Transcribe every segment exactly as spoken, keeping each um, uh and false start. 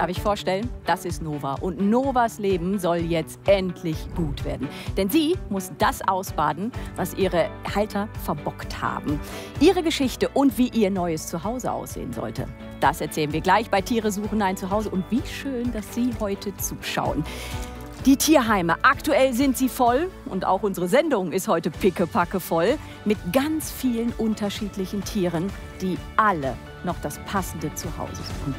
Darf ich vorstellen? Das ist Nova. Und Novas Leben soll jetzt endlich gut werden. Denn sie muss das ausbaden, was ihre Halter verbockt haben. Ihre Geschichte und wie ihr neues Zuhause aussehen sollte. Das erzählen wir gleich bei Tiere suchen ein Zuhause. Und wie schön, dass Sie heute zuschauen. Die Tierheime, aktuell sind sie voll und auch unsere Sendung ist heute pickepacke voll mit ganz vielen unterschiedlichen Tieren, die alle noch das passende Zuhause suchen.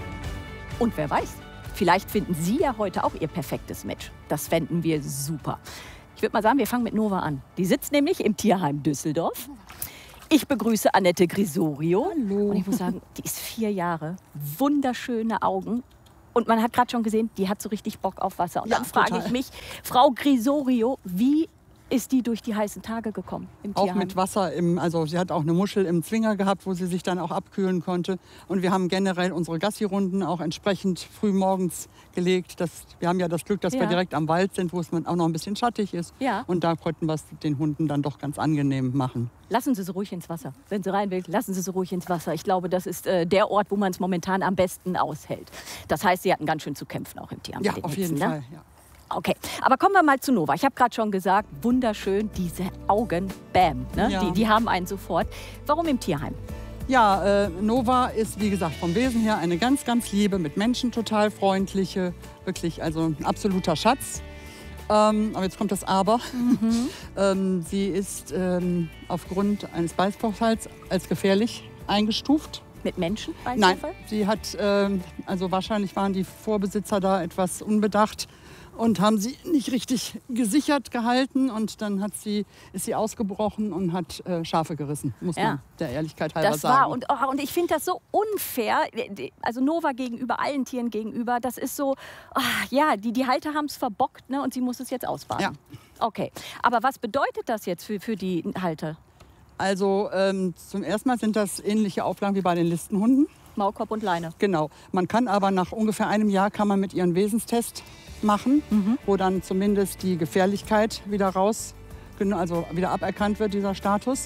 Und wer weiß, vielleicht finden Sie ja heute auch Ihr perfektes Match. Das fänden wir super. Ich würde mal sagen, wir fangen mit Nova an. Die sitzt nämlich im Tierheim Düsseldorf. Ich begrüße Annette Grisorio. Hallo. Und ich muss sagen, die ist vier Jahre, wunderschöne Augen. Und man hat gerade schon gesehen, die hat so richtig Bock auf Wasser. Und Ja, dann frage total. ich mich, Frau Grisorio, wie ist die durch die heißen Tage gekommen im Auch Tierheim? mit Wasser, im, also sie hat auch eine Muschel im Zwinger gehabt, wo sie sich dann auch abkühlen konnte. Und wir haben generell unsere Gassi-Runden auch entsprechend früh morgens gelegt. Das, wir haben ja das Glück, dass Ja. wir direkt am Wald sind, wo es auch noch ein bisschen schattig ist. Ja. Und da konnten wir es den Hunden dann doch ganz angenehm machen. Lassen Sie sie ruhig ins Wasser. Wenn sie rein will, lassen Sie sie ruhig ins Wasser. Ich glaube, das ist äh, der Ort, wo man es momentan am besten aushält. Das heißt, Sie hatten ganz schön zu kämpfen auch im Tierheim. Ja, mit den auf Hitzen, jeden ne? Fall. Ja. Okay, aber kommen wir mal zu Nova. Ich habe gerade schon gesagt, wunderschön, diese Augen, bam, ne? Ja. die, die haben einen sofort. Warum im Tierheim? Ja, äh, Nova ist, wie gesagt, vom Wesen her eine ganz, ganz liebe, mit Menschen total freundliche, wirklich also ein absoluter Schatz. Ähm, aber jetzt kommt das Aber. Mhm. ähm, sie ist ähm, aufgrund eines Beißvorfalls als gefährlich eingestuft. Mit Menschen? Nein, Beißvorfall? sie hat, ähm, also wahrscheinlich waren die Vorbesitzer da etwas unbedacht und haben sie nicht richtig gesichert gehalten und dann hat sie, ist sie ausgebrochen und hat äh, Schafe gerissen, muss Ja. man der Ehrlichkeit halber Das sagen. war, und, oh, und ich finde das so unfair, also Nova gegenüber allen Tieren gegenüber, das ist so, ah, ja, die, die Halter haben es verbockt, ne, und sie muss es jetzt ausbaden. Ja. Okay, aber was bedeutet das jetzt für, für die Halter? Also ähm, zum ersten Mal sind das ähnliche Auflagen wie bei den Listenhunden. Maulkorb und Leine. Genau. Man kann aber nach ungefähr einem Jahr kann man mit ihren Wesenstest machen, Mhm. wo dann zumindest die Gefährlichkeit wieder raus, also wieder aberkannt wird, dieser Status.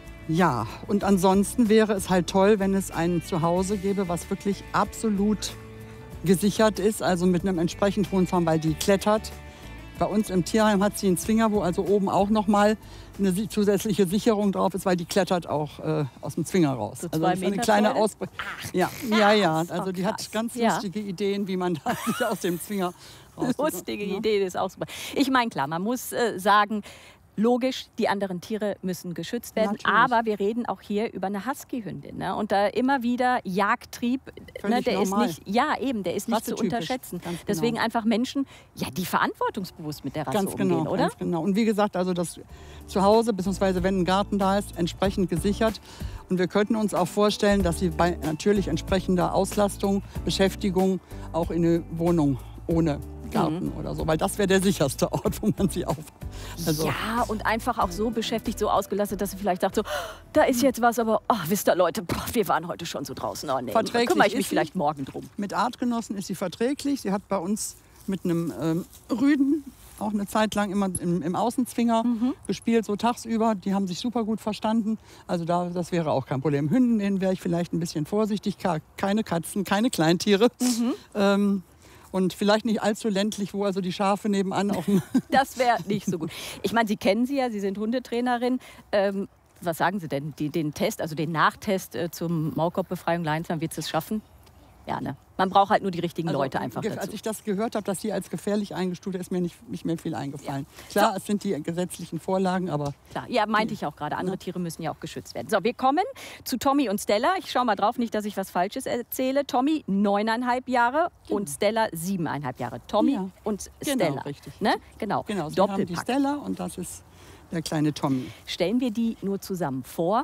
Ja, und ansonsten wäre es halt toll, wenn es ein Zuhause gäbe, was wirklich absolut gesichert ist, also mit einem entsprechend hohen Zaun, weil die klettert. Bei uns im Tierheim hat sie einen Zwinger, wo also oben auch noch mal eine si- zusätzliche Sicherung drauf ist, weil die klettert auch äh, aus dem Zwinger raus. So also zwei das ist eine Meter kleine Säule? Ausbreitung. Ja, ja, ja. krass. Also Oh, die krass. hat ganz Ja. lustige Ideen, wie man da sich aus dem Zwinger raus. Lustige Ja. Idee, das auch super. Ich meine, klar, man muss äh, sagen, logisch, die anderen Tiere müssen geschützt werden. Natürlich. Aber wir reden auch hier über eine Husky-Hündin. Ne? Und da immer wieder Jagdtrieb, ne? Völlig der normal. ist nicht, ja eben, der ist nicht zu Rassetypisch, unterschätzen. ganz genau. Deswegen einfach Menschen, ja, die verantwortungsbewusst mit der Rasse Ganz umgehen, genau, oder? ganz genau. Und wie gesagt, also das Zuhause, beziehungsweise wenn ein Garten da ist, entsprechend gesichert. Und wir könnten uns auch vorstellen, dass sie bei natürlich entsprechender Auslastung, Beschäftigung auch in eine Wohnung ohne Garten Mhm. oder so, weil das wäre der sicherste Ort, wo man sie auf. Also, Ja, und einfach auch so beschäftigt, so ausgelastet, dass sie vielleicht sagt so, da ist jetzt was, aber oh, wisst ihr Leute, boah, wir waren heute schon so draußen. Oh, nee, da Verträglich kümmere ich mich ist sie. vielleicht morgen drum. Mit Artgenossen ist sie verträglich. Sie hat bei uns mit einem ähm, Rüden auch eine Zeit lang immer im, im Außenzwinger Mhm. gespielt, so tagsüber. Die haben sich super gut verstanden. Also da, das wäre auch kein Problem. Hünden, denen wäre ich vielleicht ein bisschen vorsichtig. Ka- Keine Katzen, keine Kleintiere. Mhm. Ähm, und vielleicht nicht allzu ländlich, wo also die Schafe nebenan auf dem... Das wäre nicht so gut. Ich meine, Sie kennen sie ja, Sie sind Hundetrainerin. Ähm, was sagen Sie denn? Die, den Test, also den Nachtest äh, zum Maulkorbbefreiung Leinzahn, wird es schaffen? Ja, ne? Man braucht halt nur die richtigen Also, Leute einfach ge- dazu. Als ich das gehört habe, dass sie als gefährlich eingestuft ist, ist mir nicht, nicht mehr viel eingefallen. Klar, es sind die gesetzlichen Vorlagen, aber Klar, ja, meinte ich auch gerade. Andere Tiere müssen ja auch geschützt werden. So, wir kommen zu Tommy und Stella. Ich schaue mal drauf, nicht, dass ich was Falsches erzähle. Tommy neuneinhalb Jahre und Stella siebeneinhalb Jahre. Tommy Ja, und genau, Stella. richtig. Ne? Genau, genau, sie haben die Doppelpack. Stella und das ist der kleine Tommy. Stellen wir die nur zusammen vor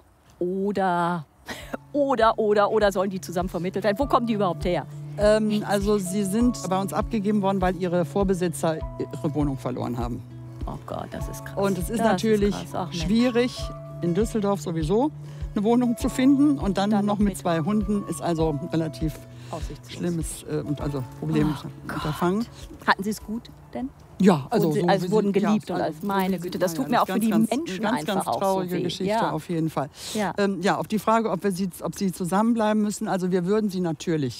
oder, oder, oder, oder sollen die zusammen vermittelt werden? Wo kommen die überhaupt her? Ähm, also sie sind bei uns abgegeben worden, weil ihre Vorbesitzer ihre Wohnung verloren haben. Oh Gott, das ist krass. Und es ist das natürlich ist krass. Ach, Mensch. schwierig, in Düsseldorf sowieso eine Wohnung zu finden. Und dann, Dann noch noch mit mit- zwei Hunden ist also relativ Aussichtslos. schlimmes äh, und also Problem Oh Unterfangen. Hatten Sie es gut denn? Ja, also, Wurden sie- so also wie wurden sie- geliebt ja, und also alles. Meine so wie Güte, sie- das ja, tut ja, mir auch ist für die ganz, Menschen ganz, einfach ganz auch so traurige weh. Geschichte Ja. auf jeden Fall. Ja. Ähm, ja, auf die Frage, ob wir sie, ob sie zusammenbleiben müssen, also wir würden sie natürlich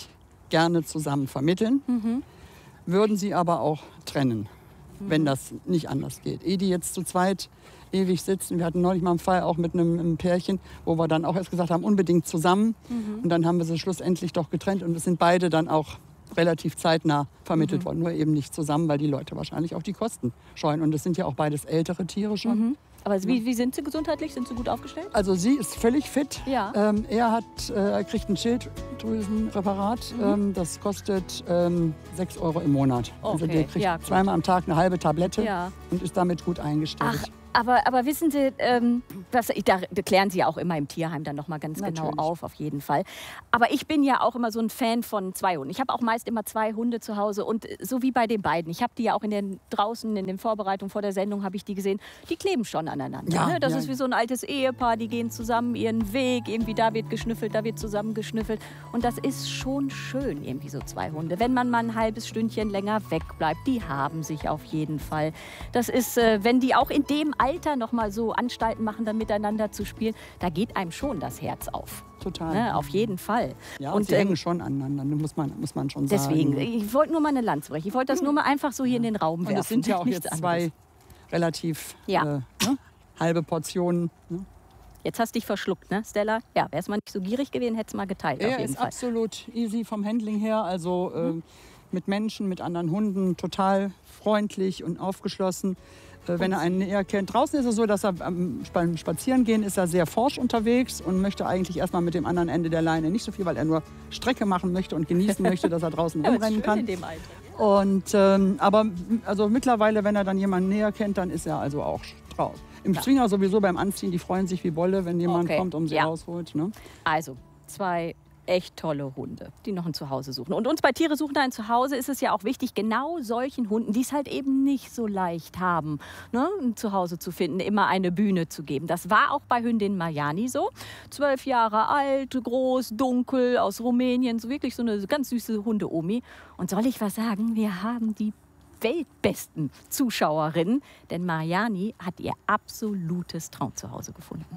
gerne zusammen vermitteln, Mhm. würden sie aber auch trennen, wenn das nicht anders geht. Ehe die jetzt zu zweit ewig sitzen. Wir hatten neulich mal einen Fall auch mit einem, einem Pärchen, wo wir dann auch erst gesagt haben, unbedingt zusammen. Mhm. Und dann haben wir sie schlussendlich doch getrennt. Und es sind beide dann auch relativ zeitnah vermittelt Mhm. worden. Nur eben nicht zusammen, weil die Leute wahrscheinlich auch die Kosten scheuen. Und es sind ja auch beides ältere Tiere schon. Mhm. Aber wie, wie sind sie gesundheitlich? Sind sie gut aufgestellt? Also sie ist völlig fit. Ja. Ähm, er hat, äh, er kriegt ein Schilddrüsenpräparat. Mhm. Ähm, das kostet ähm, sechs Euro im Monat. Also Okay, der kriegt ja, gut. zweimal am Tag eine halbe Tablette Ja. und ist damit gut eingestellt. Ach, aber, aber wissen Sie, ähm, das, da klären Sie ja auch immer im Tierheim dann noch mal ganz genau Natürlich. auf, auf jeden Fall. Aber ich bin ja auch immer so ein Fan von zwei Hunden. Ich habe auch meist immer zwei Hunde zu Hause und so wie bei den beiden. Ich habe die ja auch in den draußen in den Vorbereitungen vor der Sendung habe ich die gesehen. Die kleben schon aneinander. Ja, ne? Das ja, ist wie ja. so ein altes Ehepaar. Die gehen zusammen ihren Weg. Irgendwie da wird geschnüffelt, da wird zusammen geschnüffelt. Und das ist schon schön irgendwie so zwei Hunde. Wenn man mal ein halbes Stündchen länger wegbleibt, die haben sich auf jeden Fall. Das ist, äh, wenn die auch in dem Alter noch mal so Anstalten machen, dann miteinander zu spielen, da geht einem schon das Herz auf. Total. Ne? Auf jeden Fall. Ja, und, und sie ähm, hängen schon aneinander, muss man, muss man schon deswegen, sagen. ich wollte nur mal eine Lanze brechen. Ich wollte das nur mal einfach so hier in den Raum Und werfen. es sind ja auch Nichts jetzt zwei anderes. relativ Ja. äh, ne? halbe Portionen. Ne? Jetzt hast du dich verschluckt, ne, Stella? Ja, wär's mal nicht so gierig gewesen, hätt's mal geteilt auf Er jeden ist Fall. absolut easy vom Handling her, also äh, mit Menschen, mit anderen Hunden, total freundlich und aufgeschlossen. Äh, wenn er einen näher kennt. Draußen ist es so, dass er ähm, beim Spazierengehen ist er sehr forsch unterwegs und möchte eigentlich erstmal mit dem anderen Ende der Leine nicht so viel, weil er nur Strecke machen möchte und genießen möchte, dass er draußen Ja, ist rumrennen schön kann. in dem Alter. Und, ähm, aber also mittlerweile, wenn er dann jemanden näher kennt, dann ist er also auch draußen. Im Ja. Zwinger sowieso beim Anziehen, die freuen sich wie Bolle, wenn jemand Okay, kommt, um sie ja. rausholt. Ne? Also, zwei echt tolle Hunde, die noch ein Zuhause suchen. Und uns bei Tiere suchen ein Zuhause ist es ja auch wichtig, genau solchen Hunden, die es halt eben nicht so leicht haben, ne, ein Zuhause zu finden, immer eine Bühne zu geben. Das war auch bei Hündin Marjani so. Zwölf Jahre alt, groß, dunkel, aus Rumänien, so wirklich so eine ganz süße Hunde-Omi. Und soll ich was sagen? Wir haben die weltbesten Zuschauerinnen, denn Marjani hat ihr absolutes Traumzuhause gefunden.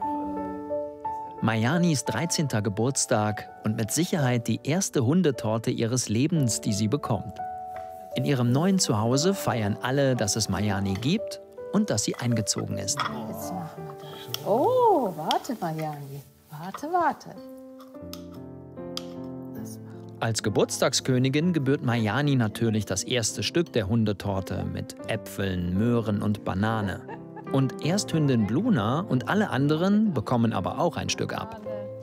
Marjanis dreizehnter Geburtstag und mit Sicherheit die erste Hundetorte ihres Lebens, die sie bekommt. In ihrem neuen Zuhause feiern alle, dass es Marjani gibt und dass sie eingezogen ist. Jetzt machen wir das. Oh, warte, Marjani. Warte, warte. Das machen wir. Als Geburtstagskönigin gebührt Marjani natürlich das erste Stück der Hundetorte mit Äpfeln, Möhren und Banane. Und Ersthündin Bluna und alle anderen bekommen aber auch ein Stück ab.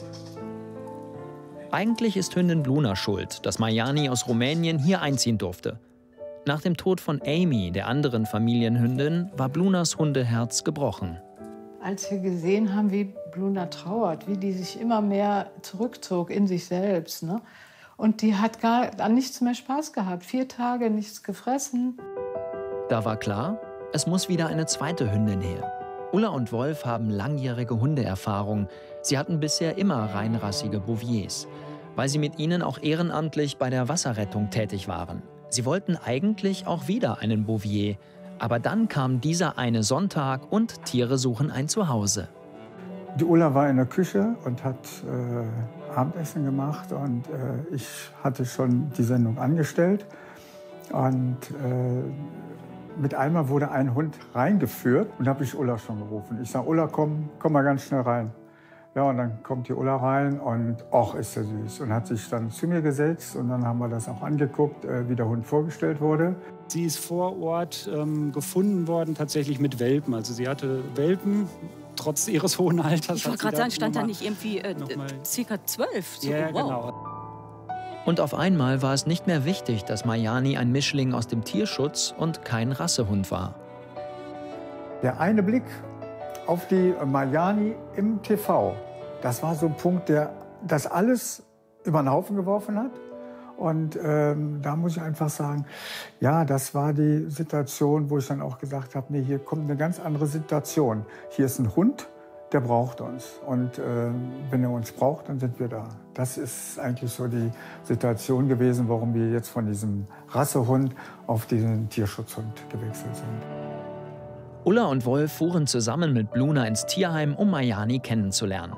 Eigentlich ist Hündin Bluna schuld, dass Marjani aus Rumänien hier einziehen durfte. Nach dem Tod von Amy, der anderen Familienhündin, war Blunas Hundeherz gebrochen. Als wir gesehen haben, wie Bluna trauert, wie die sich immer mehr zurückzog in sich selbst, ne? Und die hat gar an nichts mehr Spaß gehabt. Vier Tage nichts gefressen. Da war klar, es muss wieder eine zweite Hündin her. Ulla und Wolf haben langjährige Hundeerfahrung. Sie hatten bisher immer reinrassige Bouviers, weil sie mit ihnen auch ehrenamtlich bei der Wasserrettung tätig waren. Sie wollten eigentlich auch wieder einen Bouvier. Aber dann kam dieser eine Sonntag und Tiere suchen ein Zuhause. Die Ulla war in der Küche und hat äh, Abendessen gemacht und äh, ich hatte schon die Sendung angestellt. Und äh, mit einmal wurde ein Hund reingeführt und habe ich Ulla schon gerufen. Ich sage, Ulla, komm, komm mal ganz schnell rein. Ja, und dann kommt die Ulla rein und ach, ist der süß. Und hat sich dann zu mir gesetzt und dann haben wir das auch angeguckt, äh, wie der Hund vorgestellt wurde. Sie ist vor Ort ähm, gefunden worden, tatsächlich mit Welpen. Also sie hatte Welpen, trotz ihres hohen Alters. Ich wollte gerade sagen, stand da nicht irgendwie äh, nochmal- circa zwölf? So, Ja, wow. genau. Und auf einmal war es nicht mehr wichtig, dass Marjani ein Mischling aus dem Tierschutz und kein Rassehund war. Der eine Blick auf die Marjani im T V, das war so ein Punkt, der das alles über den Haufen geworfen hat. Und ähm, da muss ich einfach sagen, ja, das war die Situation, wo ich dann auch gesagt habe, nee, hier kommt eine ganz andere Situation. Hier ist ein Hund, der braucht uns. Und äh, wenn er uns braucht, dann sind wir da. Das ist eigentlich so die Situation gewesen, warum wir jetzt von diesem Rassehund auf diesen Tierschutzhund gewechselt sind. Ulla und Wolf fuhren zusammen mit Bluna ins Tierheim, um Marjani kennenzulernen.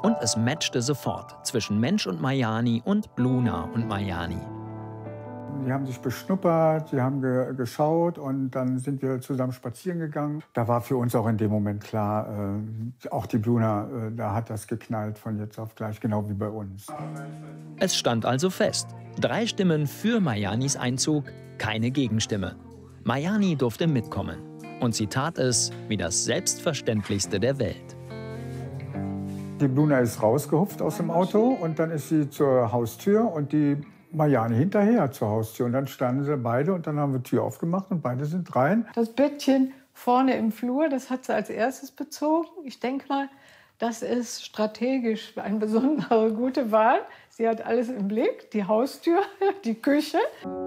Und es matchte sofort zwischen Mensch und Mayani und Bluna und Mayani. Die haben sich beschnuppert, die haben ge geschaut und dann sind wir zusammen spazieren gegangen. Da war für uns auch in dem Moment klar, äh, auch die Bluna, äh, da hat das geknallt von jetzt auf gleich, genau wie bei uns. Es stand also fest. Drei Stimmen für Mayanis Einzug, keine Gegenstimme. Mayani durfte mitkommen. Und sie tat es wie das Selbstverständlichste der Welt. Die Bluna ist rausgehupft aus dem Auto und dann ist sie zur Haustür und die Mayani hinterher zur Haustür. Und dann standen sie beide und dann haben wir die Tür aufgemacht und beide sind rein. Das Bettchen vorne im Flur, das hat sie als erstes bezogen. Ich denke mal, das ist strategisch eine besondere gute Wahl. Sie hat alles im Blick, die Haustür, die Küche.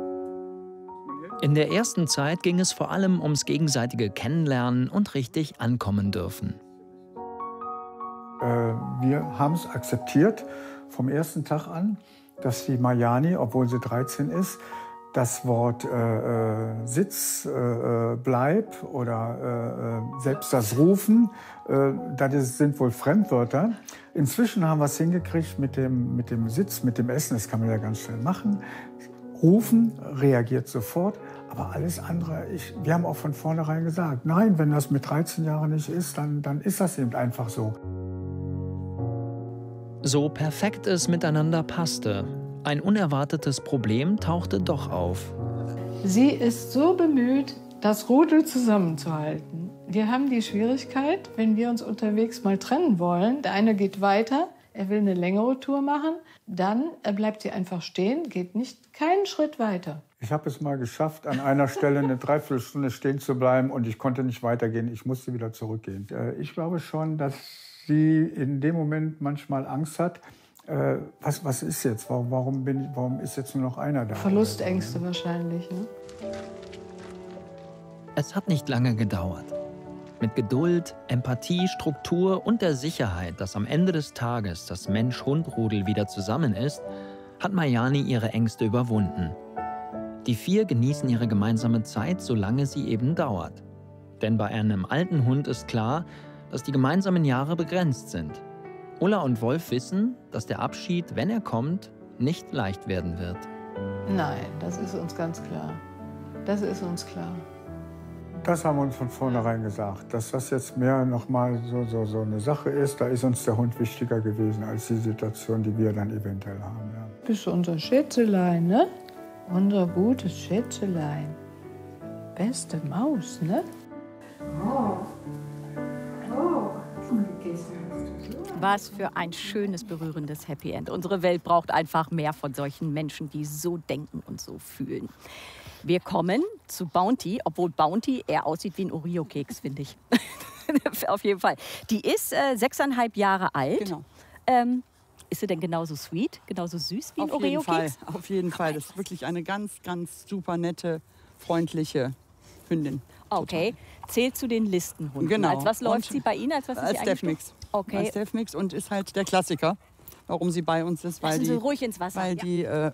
In der ersten Zeit ging es vor allem ums gegenseitige Kennenlernen und richtig ankommen dürfen. Äh, wir haben es akzeptiert vom ersten Tag an, dass die Mayani, obwohl sie dreizehn ist, das Wort äh, äh, Sitz, äh, Bleib oder äh, selbst das Rufen, äh, das sind wohl Fremdwörter. Inzwischen haben wir es hingekriegt mit dem, mit dem Sitz, mit dem Essen, das kann man ja ganz schnell machen. Rufen, reagiert sofort, aber alles andere, ich, wir haben auch von vornherein gesagt, nein, wenn das mit dreizehn Jahren nicht ist, dann, dann ist das eben einfach so. So perfekt es miteinander passte, ein unerwartetes Problem tauchte doch auf. Sie ist so bemüht, das Rudel zusammenzuhalten. Wir haben die Schwierigkeit, wenn wir uns unterwegs mal trennen wollen, der eine geht weiter, er will eine längere Tour machen, dann bleibt sie einfach stehen, geht nicht keinen Schritt weiter. Ich habe es mal geschafft, an einer Stelle eine Dreiviertelstunde stehen zu bleiben und ich konnte nicht weitergehen, ich musste wieder zurückgehen. Ich glaube schon, dass sie in dem Moment manchmal Angst hat, äh, was, was ist jetzt, warum, warum, bin ich, warum ist jetzt nur noch einer da? Verlustängste wahrscheinlich, ne? Es hat nicht lange gedauert. Mit Geduld, Empathie, Struktur und der Sicherheit, dass am Ende des Tages das Mensch-Hund-Rudel wieder zusammen ist, hat Mayani ihre Ängste überwunden. Die vier genießen ihre gemeinsame Zeit, solange sie eben dauert. Denn bei einem alten Hund ist klar, dass die gemeinsamen Jahre begrenzt sind. Ulla und Wolf wissen, dass der Abschied, wenn er kommt, nicht leicht werden wird. Nein, das ist uns ganz klar. Das ist uns klar. Das haben wir uns von vornherein gesagt, dass das jetzt mehr noch mal so, so, so eine Sache ist. Da ist uns der Hund wichtiger gewesen als die Situation, die wir dann eventuell haben. Ja. Bist du unser Schätzelein, ne? Unser gutes Schätzelein. Beste Maus, ne? Oh. Oh, schon gegessen. Was für ein schönes, berührendes Happy End. Unsere Welt braucht einfach mehr von solchen Menschen, die so denken und so fühlen. Wir kommen zu Bounty, obwohl Bounty eher aussieht wie ein Oreo-Keks, finde ich. Auf jeden Fall. Die ist äh, sechseinhalb Jahre alt. Genau. Ähm, ist sie denn genauso sweet, genauso süß wie ein Auf jeden Fall, Oreo-Keks? auf jeden Fall. Das ist wirklich eine ganz, ganz super nette, freundliche Hündin. Okay. Zählt zu den Listenhunden. Genau. Als was läuft Und sie bei Ihnen? Als was ist als sie Deathmix. Okay. Als Deathmix und ist halt der Klassiker, warum sie bei uns ist. Weil Lassen die, Sie ruhig ins Wasser. Weil Ja. die äh,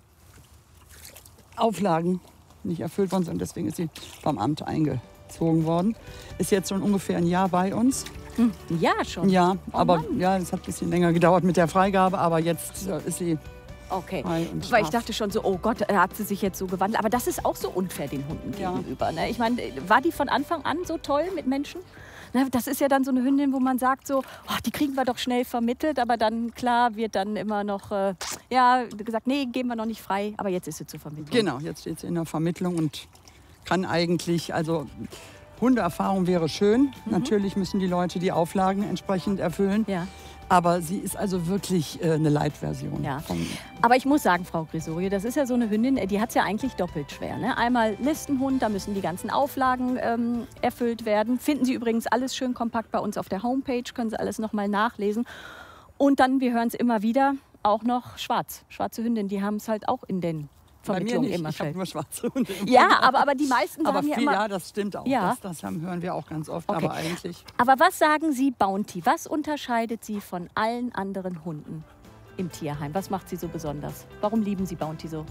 Auflagen nicht erfüllt worden sind und deswegen ist sie vom Amt eingezogen worden. Ist jetzt schon ungefähr ein Jahr bei uns. Hm, ja, schon. Ja, Oh aber Mann. ja, es hat ein bisschen länger gedauert mit der Freigabe, aber jetzt äh, ist sie Okay. frei und Weil ich darf. dachte schon so, oh Gott, hat sie sich jetzt so gewandelt. Aber das ist auch so unfair den Hunden Ja. gegenüber. Ne? Ich meine, war die von Anfang an so toll mit Menschen? Ne, das ist ja dann so eine Hündin, wo man sagt so, oh, die kriegen wir doch schnell vermittelt. Aber dann, klar, wird dann immer noch, äh, ja, gesagt, nee, geben wir noch nicht frei. Aber jetzt ist sie zur Vermittlung. Genau, jetzt steht sie in der Vermittlung und kann eigentlich, also Hundeerfahrung wäre schön. Mhm. Natürlich müssen die Leute die Auflagen entsprechend erfüllen. Ja. Aber sie ist also wirklich äh, eine Light-Version. Ja. von- Aber ich muss sagen, Frau Grisorio, das ist ja so eine Hündin, die hat es ja eigentlich doppelt schwer. Ne? Einmal Listenhund, da müssen die ganzen Auflagen ähm, erfüllt werden. Finden Sie übrigens alles schön kompakt bei uns auf der Homepage, können Sie alles nochmal nachlesen. Und dann, wir hören es immer wieder, auch noch schwarz. Schwarze Hündin, die haben es halt auch in den Bei mir Vermittlungen nicht, immer ich habe schnell. nur schwarze Hunde. im Ja, Programm. aber, aber die meisten sagen aber ja viel, immer... ja, das stimmt auch. Ja. Das, das haben, hören wir auch ganz oft. Okay. Aber eigentlich, Aber was sagen Sie Bounty? Was unterscheidet sie von allen anderen Hunden im Tierheim? Was macht sie so besonders? Warum lieben Sie Bounty so?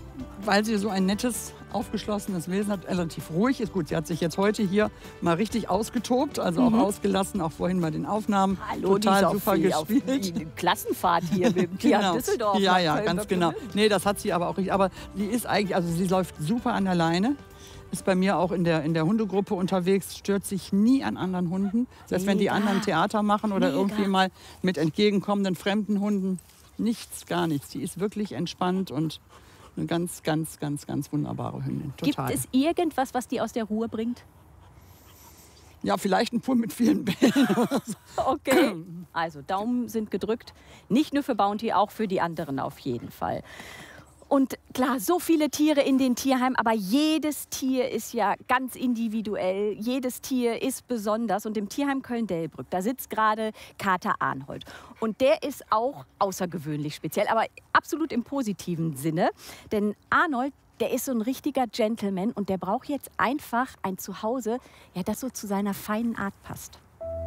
weil sie so ein nettes, aufgeschlossenes Wesen hat, relativ ruhig ist. Gut, sie hat sich jetzt heute hier mal richtig ausgetobt, also Mhm. auch ausgelassen, auch vorhin bei den Aufnahmen. Hallo, total die ist super auf, gespielt. auf die Klassenfahrt hier mit dem Tierheim Genau. Düsseldorf. Ja, nach ja, Köln ganz genau. verknüpft. Nee, das hat sie aber auch richtig. Aber die ist eigentlich, also sie läuft super an der Leine. Ist bei mir auch in der, in der Hundegruppe unterwegs, stört sich nie an anderen Hunden. Selbst wenn die Mega. anderen Theater machen oder Mega. irgendwie mal mit entgegenkommenden fremden Hunden, nichts, gar nichts. Die ist wirklich entspannt und eine ganz, ganz, ganz, ganz wunderbare Hündin. Total. Gibt es irgendwas, was die aus der Ruhe bringt? Ja, vielleicht ein Pool mit vielen Bällen. Okay. Also Daumen sind gedrückt. Nicht nur für Bounty, auch für die anderen auf jeden Fall. Und klar, so viele Tiere in den Tierheimen, aber jedes Tier ist ja ganz individuell. Jedes Tier ist besonders. Und im Tierheim Köln-Delbrück, da sitzt gerade Kater Arnold. Und der ist auch außergewöhnlich speziell, aber absolut im positiven Sinne. Denn Arnold, der ist so ein richtiger Gentleman und der braucht jetzt einfach ein Zuhause, ja, das so zu seiner feinen Art passt.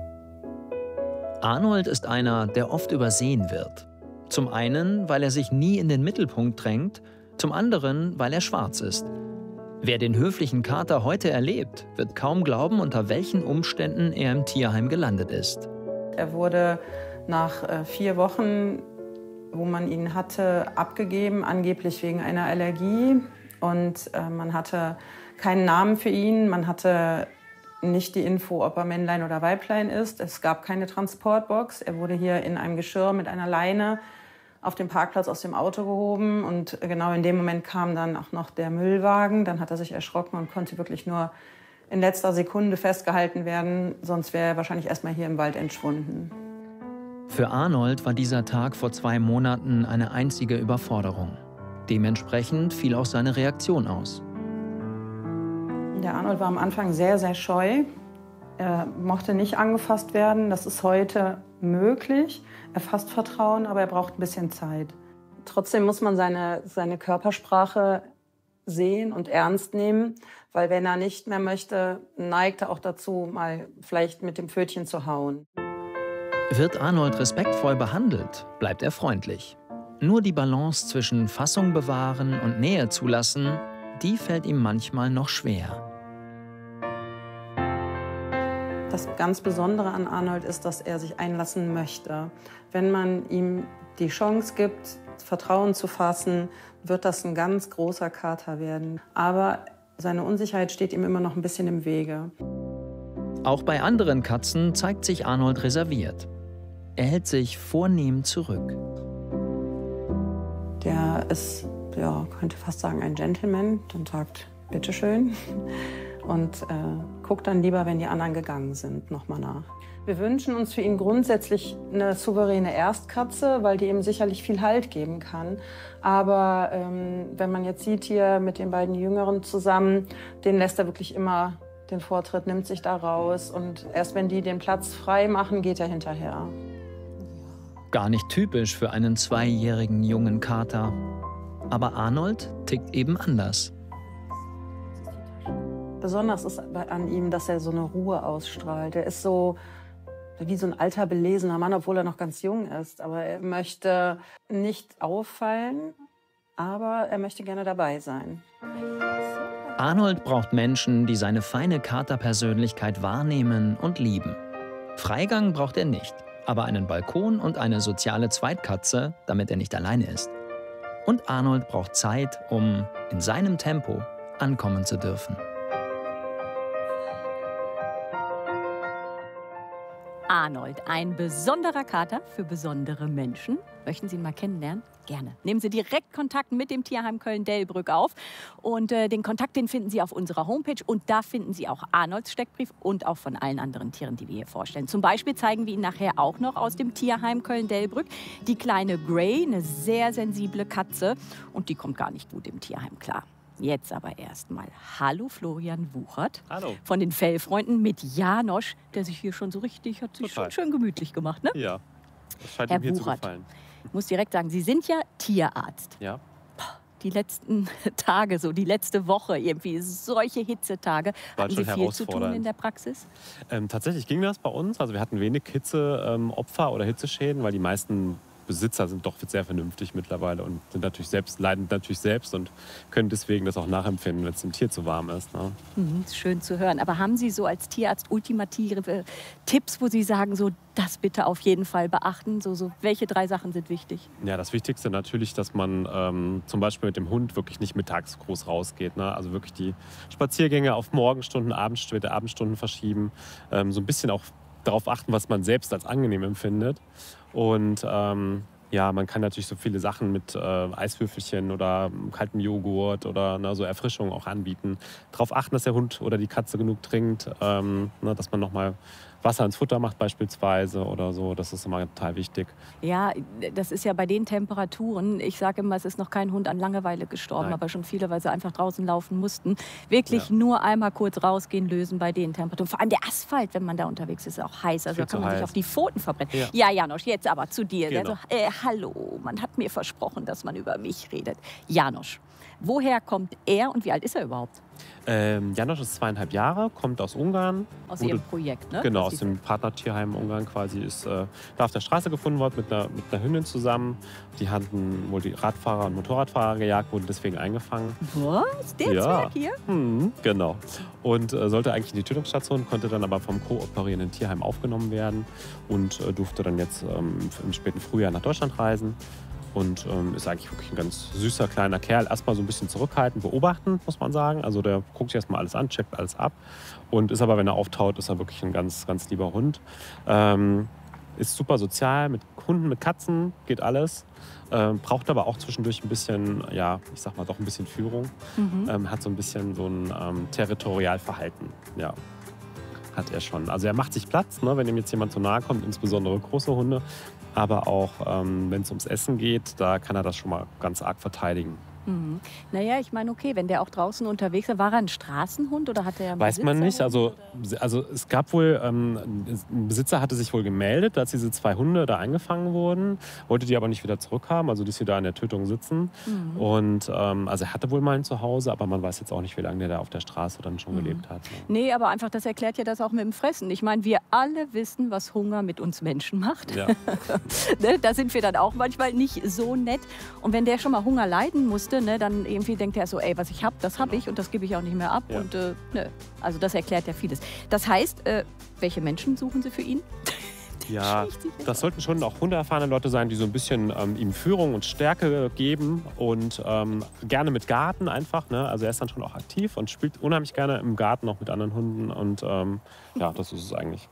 Arnold ist einer, der oft übersehen wird. Zum einen, weil er sich nie in den Mittelpunkt drängt, zum anderen, weil er schwarz ist. Wer den höflichen Kater heute erlebt, wird kaum glauben, unter welchen Umständen er im Tierheim gelandet ist. Er wurde nach äh, vier Wochen, wo man ihn hatte, abgegeben, angeblich wegen einer Allergie. Und äh, man hatte keinen Namen für ihn, man hatte nicht die Info, ob er Männlein oder Weiblein ist. Es gab keine Transportbox. Er wurde hier in einem Geschirr mit einer Leine auf dem Parkplatz aus dem Auto gehoben. Und genau in dem Moment kam dann auch noch der Müllwagen. Dann hat er sich erschrocken und konnte wirklich nur in letzter Sekunde festgehalten werden. Sonst wäre er wahrscheinlich erst mal hier im Wald entschwunden. Für Arnold war dieser Tag vor zwei Monaten eine einzige Überforderung. Dementsprechend fiel auch seine Reaktion aus. Der Arnold war am Anfang sehr, sehr scheu. Er mochte nicht angefasst werden. Das ist heute möglich. Er fasst Vertrauen, aber er braucht ein bisschen Zeit. Trotzdem muss man seine, seine Körpersprache sehen und ernst nehmen, weil wenn er nicht mehr möchte, neigt er auch dazu, mal vielleicht mit dem Pfötchen zu hauen. Wird Arnold respektvoll behandelt, bleibt er freundlich. Nur die Balance zwischen Fassung bewahren und Nähe zulassen, die fällt ihm manchmal noch schwer. Das ganz Besondere an Arnold ist, dass er sich einlassen möchte. Wenn man ihm die Chance gibt, Vertrauen zu fassen, wird das ein ganz großer Kater werden. Aber seine Unsicherheit steht ihm immer noch ein bisschen im Wege. Auch bei anderen Katzen zeigt sich Arnold reserviert. Er hält sich vornehm zurück. Der ist, ja, könnte fast sagen, ein Gentleman. Dann sagt, bitteschön. Und äh, guckt dann lieber, wenn die anderen gegangen sind, nochmal nach. Wir wünschen uns für ihn grundsätzlich eine souveräne Erstkatze, weil die ihm sicherlich viel Halt geben kann. Aber ähm, wenn man jetzt sieht hier mit den beiden Jüngeren zusammen, den lässt er wirklich immer den Vortritt, nimmt sich da raus. Und erst wenn die den Platz frei machen, geht er hinterher. Gar nicht typisch für einen zweijährigen jungen Kater. Aber Arnold tickt eben anders. Besonders ist an ihm, dass er so eine Ruhe ausstrahlt. Er ist so wie so ein alter, belesener Mann, obwohl er noch ganz jung ist. Aber er möchte nicht auffallen, aber er möchte gerne dabei sein. Arnold braucht Menschen, die seine feine Katerpersönlichkeit wahrnehmen und lieben. Freigang braucht er nicht, aber einen Balkon und eine soziale Zweitkatze, damit er nicht alleine ist. Und Arnold braucht Zeit, um in seinem Tempo ankommen zu dürfen. Arnold, ein besonderer Kater für besondere Menschen. Möchten Sie ihn mal kennenlernen? Gerne. Nehmen Sie direkt Kontakt mit dem Tierheim Köln-Delbrück auf. Und äh, den Kontakt, den finden Sie auf unserer Homepage. Und da finden Sie auch Arnolds Steckbrief und auch von allen anderen Tieren, die wir hier vorstellen. Zum Beispiel zeigen wir Ihnen nachher auch noch aus dem Tierheim Köln-Delbrück die kleine Grey, eine sehr sensible Katze. Und die kommt gar nicht gut im Tierheim klar. Jetzt aber erstmal hallo Florian Wuchert. Hallo. Von den Fellfreunden mit Janosch, der sich hier schon so richtig, hat sich schon schön gemütlich gemacht, ne? Ja, das scheint Herr ihm hier Wuchert, zu gefallen. Ich muss direkt sagen, Sie sind ja Tierarzt. Ja. Die letzten Tage, so die letzte Woche irgendwie, solche Hitzetage. War Hatten schon Sie viel zu tun herausfordernd. in der Praxis? Ähm, tatsächlich ging das bei uns. Also wir hatten wenig Hitzeopfer ähm, oder Hitzeschäden, weil die meisten Besitzer sind doch sehr vernünftig mittlerweile und sind natürlich selbst, leiden natürlich selbst und können deswegen das auch nachempfinden, wenn es dem Tier zu warm ist. Ne? Mhm, schön zu hören. Aber haben Sie so als Tierarzt ultimative Tipps, wo Sie sagen, so das bitte auf jeden Fall beachten? So, so welche drei Sachen sind wichtig? Ja, das Wichtigste natürlich, dass man ähm, zum Beispiel mit dem Hund wirklich nicht mittags groß rausgeht. Ne? Also wirklich die Spaziergänge auf Morgenstunden, Abend, späte Abendstunden verschieben. Ähm, so ein bisschen auch darauf achten, was man selbst als angenehm empfindet. Und ähm, ja, man kann natürlich so viele Sachen mit äh, Eiswürfelchen oder kaltem Joghurt oder ne, so Erfrischungen auch anbieten. Darauf achten, dass der Hund oder die Katze genug trinkt, ähm, ne, dass man nochmal Wasser ins Futter macht beispielsweise oder so. Das ist immer total wichtig. Ja, das ist ja bei den Temperaturen. Ich sage immer, es ist noch kein Hund an Langeweile gestorben, Nein. aber schon viele, weil sie einfach draußen laufen mussten. Wirklich Ja. nur einmal kurz rausgehen, lösen bei den Temperaturen. Vor allem der Asphalt, wenn man da unterwegs ist, ist auch heiß. Also Viel da kann zu man sich heiß. auf die Pfoten verbrennen. Ja. Ja, Janosch, jetzt aber zu dir. Genau. Also, äh, hallo, man hat mir versprochen, dass man über mich redet. Janosch, woher kommt er und wie alt ist er überhaupt? Ähm, Janosch ist zweieinhalb Jahre, kommt aus Ungarn. Aus wurde- Ihrem Projekt, ne? Genau, Was aus Sie- dem Partnertierheim Ungarn quasi. Ist äh, da auf der Straße gefunden worden mit einer, mit einer Hündin zusammen. Die hatten wohl die Radfahrer und Motorradfahrer gejagt, wurden deswegen eingefangen. Was? Der Ja. Zwerg hier? Hm, genau. Und äh, sollte eigentlich in die Tötungsstation, konnte dann aber vom kooperierenden Tierheim aufgenommen werden und äh, durfte dann jetzt ähm, im späten Frühjahr nach Deutschland reisen. Und ähm, ist eigentlich wirklich ein ganz süßer kleiner Kerl. Erstmal so ein bisschen zurückhaltend, beobachten, muss man sagen. Also der guckt sich erstmal alles an, checkt alles ab. Und ist aber, wenn er auftaut, ist er wirklich ein ganz, ganz lieber Hund. Ähm, ist super sozial, mit Hunden, mit Katzen, geht alles. Ähm, braucht aber auch zwischendurch ein bisschen, ja, ich sag mal doch ein bisschen Führung. Mhm. Ähm, hat so ein bisschen so ein ähm, Territorialverhalten, ja. Hat er schon. Also er macht sich Platz, ne, wenn ihm jetzt jemand zu nahe kommt, insbesondere große Hunde. Aber auch, ähm, wenn es ums Essen geht, da kann er das schon mal ganz arg verteidigen. Mhm. Naja, ich meine, okay, wenn der auch draußen unterwegs war, war er ein Straßenhund oder hat er einen Weiß man nicht. Besitzerhund, Also, oder? also es gab wohl, ähm, ein Besitzer hatte sich wohl gemeldet, als diese zwei Hunde da eingefangen wurden, wollte die aber nicht wieder zurückhaben, also dass sie da in der Tötung sitzen. Mhm. Und ähm, also er hatte wohl mal ein Zuhause, aber man weiß jetzt auch nicht, wie lange der da auf der Straße dann schon Mhm. gelebt hat. Nee, aber einfach, das erklärt ja das auch mit dem Fressen. Ich meine, wir alle wissen, was Hunger mit uns Menschen macht. Ja. Ne, da sind wir dann auch manchmal nicht so nett. Und wenn der schon mal Hunger leiden musste, ne, dann irgendwie denkt er so, ey, was ich habe, das habe ich und das gebe ich auch nicht mehr ab. Ja. Und äh, ne, also das erklärt ja vieles. Das heißt, äh, welche Menschen suchen Sie für ihn? Ja, Schlicht sich das sollten schon auch hundeerfahrene Leute sein, die so ein bisschen ähm, ihm Führung und Stärke geben und ähm, gerne mit Garten einfach. Ne? Also er ist dann schon auch aktiv und spielt unheimlich gerne im Garten auch mit anderen Hunden und ähm, ja, das ist es eigentlich.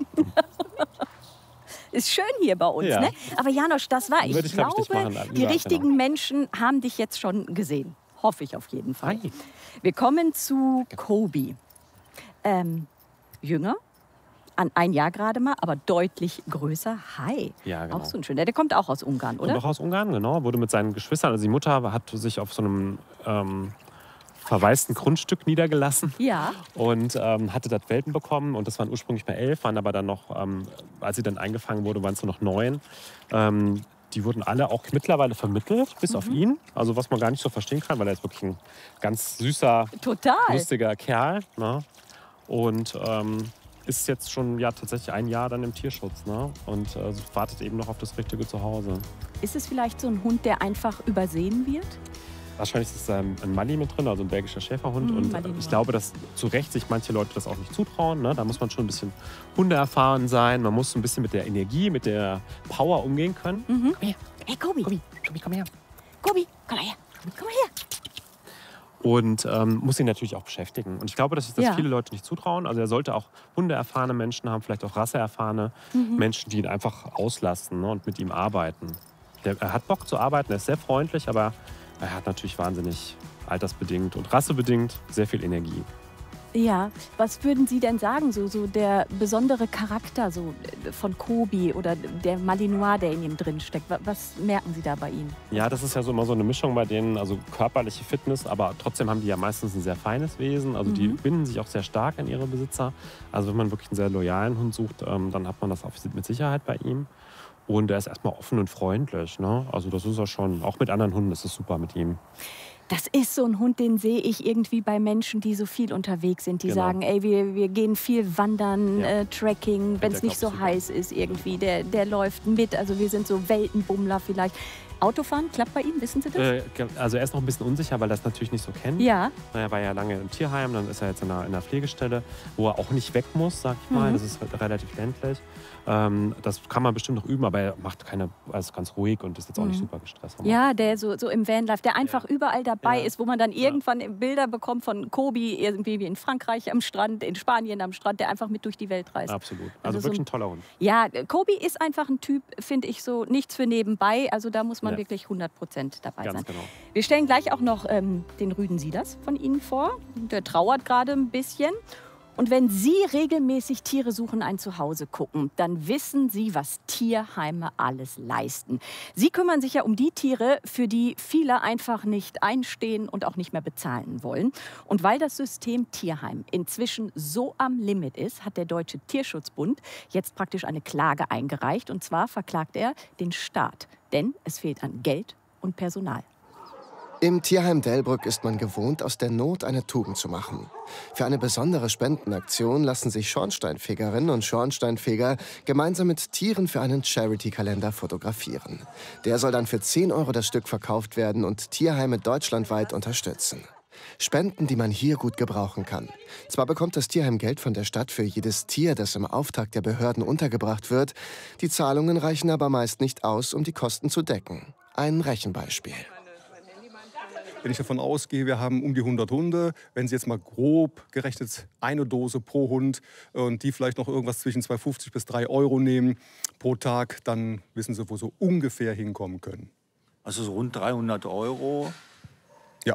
Ist schön hier bei uns, Ja. ne? Aber Janosch, das war, ich, Würde ich, glaub ich, glaube, nicht machen. die Lieber, richtigen genau. Menschen haben dich jetzt schon gesehen. Hoffe ich auf jeden Fall. Hi. Wir kommen zu Kobi. Ähm, jünger, an ein Jahr gerade mal, aber deutlich größer. Hi. Ja, genau. Auch so ein schöner. Der kommt auch aus Ungarn, Kommt oder? auch aus Ungarn, genau. Wurde mit seinen Geschwistern, also die Mutter hat sich auf so einem ähm, verwaisten Grundstück niedergelassen. Ja. Und ähm, hatte dort Welpen bekommen. Und das waren ursprünglich mal elf, waren aber dann noch, ähm, als sie dann eingefangen wurde, waren es nur noch neun. Ähm, die wurden alle auch mittlerweile vermittelt, bis Mhm. auf ihn. Also was man gar nicht so verstehen kann, weil er ist wirklich ein ganz süßer, Total. lustiger Kerl. Ne? Und ähm, ist jetzt schon ja, tatsächlich ein Jahr dann im Tierschutz. Ne? Und äh, wartet eben noch auf das richtige Zuhause. Ist es vielleicht so ein Hund, der einfach übersehen wird? Wahrscheinlich ist ähm, ein Mali mit drin, also ein belgischer Schäferhund. Mhm, und Malinois. ich glaube, dass zu Recht sich manche Leute das auch nicht zutrauen. Ne? Da muss man schon ein bisschen hundeerfahren sein. Man muss ein bisschen mit der Energie, mit der Power umgehen können. Mhm. Komm her, Hey, Kobi. Kobi, Kobi, komm her. Kobi, komm mal her. Komm mal her. Und ähm, muss ihn natürlich auch beschäftigen. Und ich glaube, dass sich das Ja. viele Leute nicht zutrauen. Also er sollte auch hundeerfahrene Menschen haben, vielleicht auch rasseerfahrene Mhm. Menschen, die ihn einfach auslassen, ne? Und mit ihm arbeiten. Der, er hat Bock zu arbeiten, er ist sehr freundlich, aber er hat natürlich wahnsinnig altersbedingt und rassebedingt sehr viel Energie. Ja, was würden Sie denn sagen, so, so der besondere Charakter so äh, von Kobi oder der Malinois, der in ihm drin steckt? Wa- Was merken Sie da bei ihm? Ja, das ist ja so immer so eine Mischung bei denen, also körperliche Fitness, aber trotzdem haben die ja meistens ein sehr feines Wesen. Also die Mhm. binden sich auch sehr stark an ihre Besitzer. Also wenn man wirklich einen sehr loyalen Hund sucht, ähm, dann hat man das auch mit Sicherheit bei ihm. Und er ist erstmal offen und freundlich. Ne? Also das ist er schon. Auch mit anderen Hunden ist es super mit ihm. Das ist so ein Hund, den sehe ich irgendwie bei Menschen, die so viel unterwegs sind. Die Genau. sagen, ey, wir, wir gehen viel wandern, Ja. äh, Trekking, wenn es der nicht so Kopf heiß ist irgendwie. Der, der läuft mit, also wir sind so Weltenbummler vielleicht. Autofahren, klappt bei ihm, wissen Sie das? Äh, also er ist noch ein bisschen unsicher, weil er das natürlich nicht so kennt. Ja. Er war ja lange im Tierheim, dann ist er jetzt in einer, in einer Pflegestelle, wo er auch nicht weg muss, sag ich mal. Mhm. Das ist halt relativ ländlich. Ähm, das kann man bestimmt noch üben, aber er macht keine, also ganz ruhig und ist jetzt auch Mhm. nicht super gestresst. Ja, der so, so im Vanlife, der einfach Ja. überall dabei Ja. ist, wo man dann irgendwann Bilder bekommt von Kobi, irgendwie wie in Frankreich am Strand, in Spanien am Strand, der einfach mit durch die Welt reist. Absolut. Also Also, so wirklich ein- ein toller Hund. Ja, Kobi ist einfach ein Typ, finde ich so, nichts für nebenbei. Also da muss man Ja. wirklich hundert Prozent dabei Ganz sein. genau. Wir stellen gleich auch noch ähm, den Rüden Sieders von Ihnen vor. Der trauert gerade ein bisschen. Und wenn Sie regelmäßig Tiere suchen, ein Zuhause gucken, dann wissen Sie, was Tierheime alles leisten. Sie kümmern sich ja um die Tiere, für die viele einfach nicht einstehen und auch nicht mehr bezahlen wollen. Und weil das System Tierheim inzwischen so am Limit ist, hat der Deutsche Tierschutzbund jetzt praktisch eine Klage eingereicht. Und zwar verklagt er den Staat, denn es fehlt an Geld und Personal. Im Tierheim Delbrück ist man gewohnt, aus der Not eine Tugend zu machen. Für eine besondere Spendenaktion lassen sich Schornsteinfegerinnen und Schornsteinfeger gemeinsam mit Tieren für einen Charity-Kalender fotografieren. Der soll dann für zehn Euro das Stück verkauft werden und Tierheime deutschlandweit unterstützen. Spenden, die man hier gut gebrauchen kann. Zwar bekommt das Tierheim Geld von der Stadt für jedes Tier, das im Auftrag der Behörden untergebracht wird. Die Zahlungen reichen aber meist nicht aus, um die Kosten zu decken. Ein Rechenbeispiel. Wenn ich davon ausgehe, wir haben um die hundert Hunde, wenn Sie jetzt mal grob gerechnet eine Dose pro Hund und die vielleicht noch irgendwas zwischen zwei Euro fünfzig bis drei Euro nehmen pro Tag, dann wissen Sie, wo Sie ungefähr hinkommen können. Also so rund dreihundert Euro. Ja.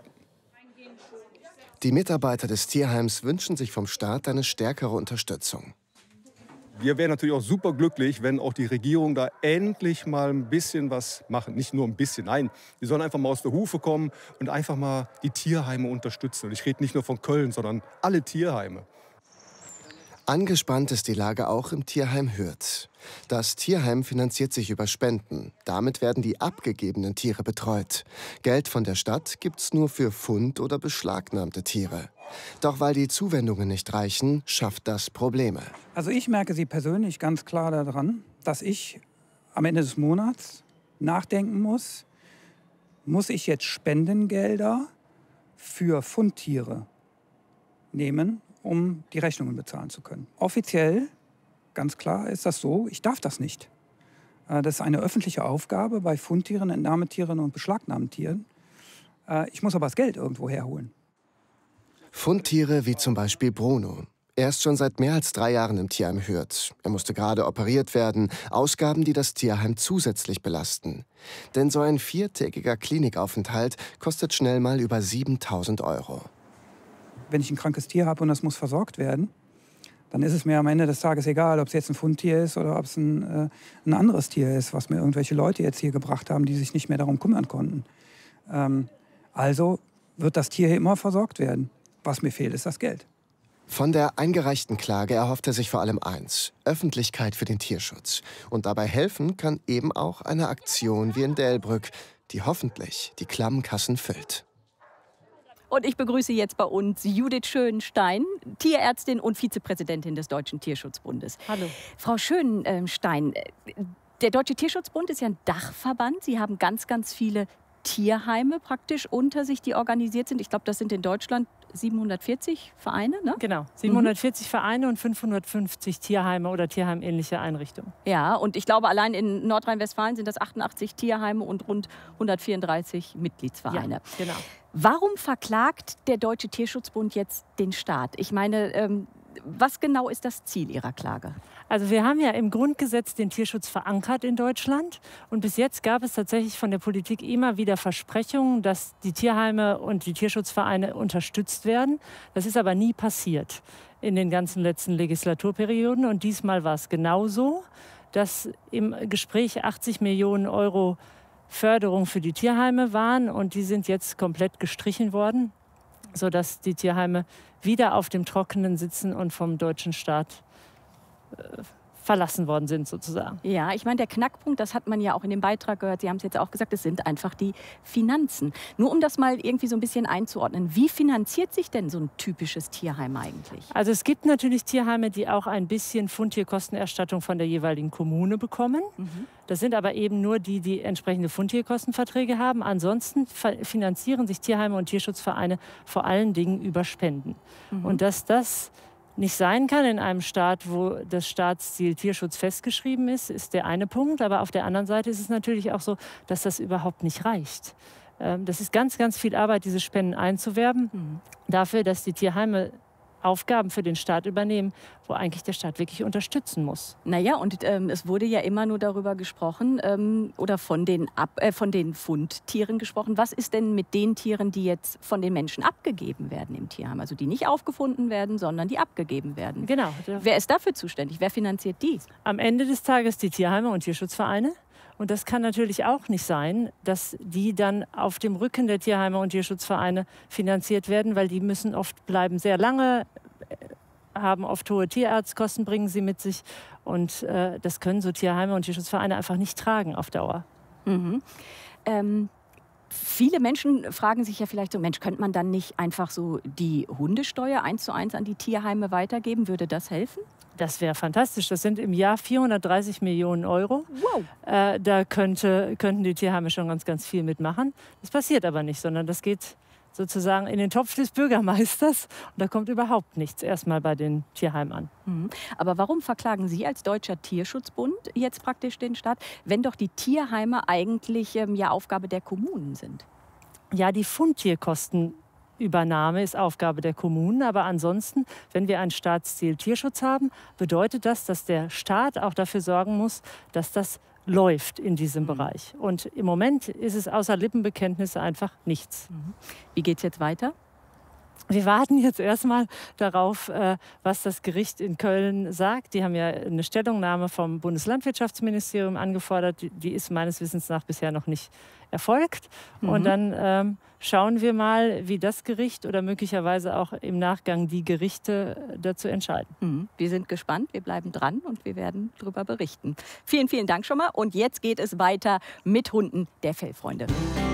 Die Mitarbeiter des Tierheims wünschen sich vom Staat eine stärkere Unterstützung. Wir wären natürlich auch super glücklich, wenn auch die Regierung da endlich mal ein bisschen was macht. Nicht nur ein bisschen, nein. Die sollen einfach mal aus der Hufe kommen und einfach mal die Tierheime unterstützen. Und ich rede nicht nur von Köln, sondern alle Tierheime. Angespannt ist die Lage auch im Tierheim Hürth. Das Tierheim finanziert sich über Spenden. Damit werden die abgegebenen Tiere betreut. Geld von der Stadt gibt's nur für Fund- oder beschlagnahmte Tiere. Doch weil die Zuwendungen nicht reichen, schafft das Probleme. Also ich merke Sie persönlich ganz klar daran, dass ich am Ende des Monats nachdenken muss, muss ich jetzt Spendengelder für Fundtiere nehmen, um die Rechnungen bezahlen zu können. Offiziell, ganz klar, ist das so, ich darf das nicht. Das ist eine öffentliche Aufgabe bei Fundtieren, Entnahmetieren und Beschlagnahmetieren. Ich muss aber das Geld irgendwo herholen. Fundtiere wie zum Beispiel Bruno. Er ist schon seit mehr als drei Jahren im Tierheim Hürth. Er musste gerade operiert werden. Ausgaben, die das Tierheim zusätzlich belasten. Denn so ein viertägiger Klinikaufenthalt kostet schnell mal über siebentausend Euro. Wenn ich ein krankes Tier habe und das muss versorgt werden, dann ist es mir am Ende des Tages egal, ob es jetzt ein Fundtier ist oder ob es ein, äh, ein anderes Tier ist, was mir irgendwelche Leute jetzt hier gebracht haben, die sich nicht mehr darum kümmern konnten. Ähm, also wird das Tier immer versorgt werden. Was mir fehlt, ist das Geld. Von der eingereichten Klage erhofft er sich vor allem eins: Öffentlichkeit für den Tierschutz. Und dabei helfen kann eben auch eine Aktion wie in Delbrück, die hoffentlich die klammen Kassen füllt. Und ich begrüße jetzt bei uns Judith Schönstein, Tierärztin und Vizepräsidentin des Deutschen Tierschutzbundes. Hallo. Frau Schönstein, der Deutsche Tierschutzbund ist ja ein Dachverband. Sie haben ganz, ganz viele Tierheime praktisch unter sich, die organisiert sind. Ich glaube, das sind in Deutschland siebenhundertvierzig Vereine, ne? Genau, siebenhundertvierzig mhm. Vereine und fünfhundertfünfzig Tierheime oder tierheimähnliche Einrichtungen. Ja, und ich glaube, allein in Nordrhein-Westfalen sind das achtundachtzig Tierheime und rund hundertvierunddreißig Mitgliedsvereine. Ja, genau. Warum verklagt der Deutsche Tierschutzbund jetzt den Staat? Ich meine, ähm, was genau ist das Ziel Ihrer Klage? Also wir haben ja im Grundgesetz den Tierschutz verankert in Deutschland. Und bis jetzt gab es tatsächlich von der Politik immer wieder Versprechungen, dass die Tierheime und die Tierschutzvereine unterstützt werden. Das ist aber nie passiert in den ganzen letzten Legislaturperioden. Und diesmal war es genauso, dass im Gespräch achtzig Millionen Euro Förderung für die Tierheime waren. Und die sind jetzt komplett gestrichen worden, sodass die Tierheime wieder auf dem Trockenen sitzen und vom deutschen Staat verlassen worden sind sozusagen. Ja, ich meine, der Knackpunkt, das hat man ja auch in dem Beitrag gehört, Sie haben es jetzt auch gesagt, es sind einfach die Finanzen. Nur um das mal irgendwie so ein bisschen einzuordnen, wie finanziert sich denn so ein typisches Tierheim eigentlich? Also es gibt natürlich Tierheime, die auch ein bisschen Fundtierkostenerstattung von der jeweiligen Kommune bekommen. Mhm. Das sind aber eben nur die, die entsprechende Fundtierkostenverträge haben. Ansonsten finanzieren sich Tierheime und Tierschutzvereine vor allen Dingen über Spenden. Mhm. Und dass das nicht sein kann in einem Staat, wo das Staatsziel Tierschutz festgeschrieben ist, ist der eine Punkt. Aber auf der anderen Seite ist es natürlich auch so, dass das überhaupt nicht reicht. Das ist ganz, ganz viel Arbeit, diese Spenden einzuwerben, mhm. dafür, dass die Tierheime Aufgaben für den Staat übernehmen, wo eigentlich der Staat wirklich unterstützen muss. Naja, und ähm, es wurde ja immer nur darüber gesprochen ähm, oder von den, Ab äh, von den Fundtieren gesprochen. Was ist denn mit den Tieren, die jetzt von den Menschen abgegeben werden im Tierheim? Also die nicht aufgefunden werden, sondern die abgegeben werden. Genau. Wer ist dafür zuständig? Wer finanziert die? Am Ende des Tages die Tierheime und Tierschutzvereine. Und das kann natürlich auch nicht sein, dass die dann auf dem Rücken der Tierheime und Tierschutzvereine finanziert werden, weil die müssen oft bleiben sehr lange, haben oft hohe Tierarztkosten, bringen sie mit sich. Und äh, das können so Tierheime und Tierschutzvereine einfach nicht tragen auf Dauer. Mhm. Ähm Viele Menschen fragen sich ja vielleicht so, Mensch, könnte man dann nicht einfach so die Hundesteuer eins zu eins an die Tierheime weitergeben? Würde das helfen? Das wäre fantastisch. Das sind im Jahr vierhundertdreißig Millionen Euro. Wow. Äh, da könnte, könnten die Tierheime schon ganz, ganz viel mitmachen. Das passiert aber nicht, sondern das geht sozusagen in den Topf des Bürgermeisters. Und da kommt überhaupt nichts erstmal bei den Tierheimen an. Mhm. Aber warum verklagen Sie als Deutscher Tierschutzbund jetzt praktisch den Staat, wenn doch die Tierheime eigentlich ähm, ja Aufgabe der Kommunen sind? Ja, die Fundtierkostenübernahme ist Aufgabe der Kommunen. Aber ansonsten, wenn wir ein Staatsziel Tierschutz haben, bedeutet das, dass der Staat auch dafür sorgen muss, dass das läuft in diesem mhm. Bereich. Und im Moment ist es außer Lippenbekenntnisse einfach nichts. Mhm. Wie geht es jetzt weiter? Wir warten jetzt erstmal darauf, was das Gericht in Köln sagt. Die haben ja eine Stellungnahme vom Bundeslandwirtschaftsministerium angefordert. Die ist meines Wissens nach bisher noch nicht erfolgt. Mhm. Und dann ähm, schauen wir mal, wie das Gericht oder möglicherweise auch im Nachgang die Gerichte dazu entscheiden. Mhm. Wir sind gespannt, wir bleiben dran und wir werden darüber berichten. Vielen, vielen Dank schon mal. Und jetzt geht es weiter mit Hunden der Fellfreunde.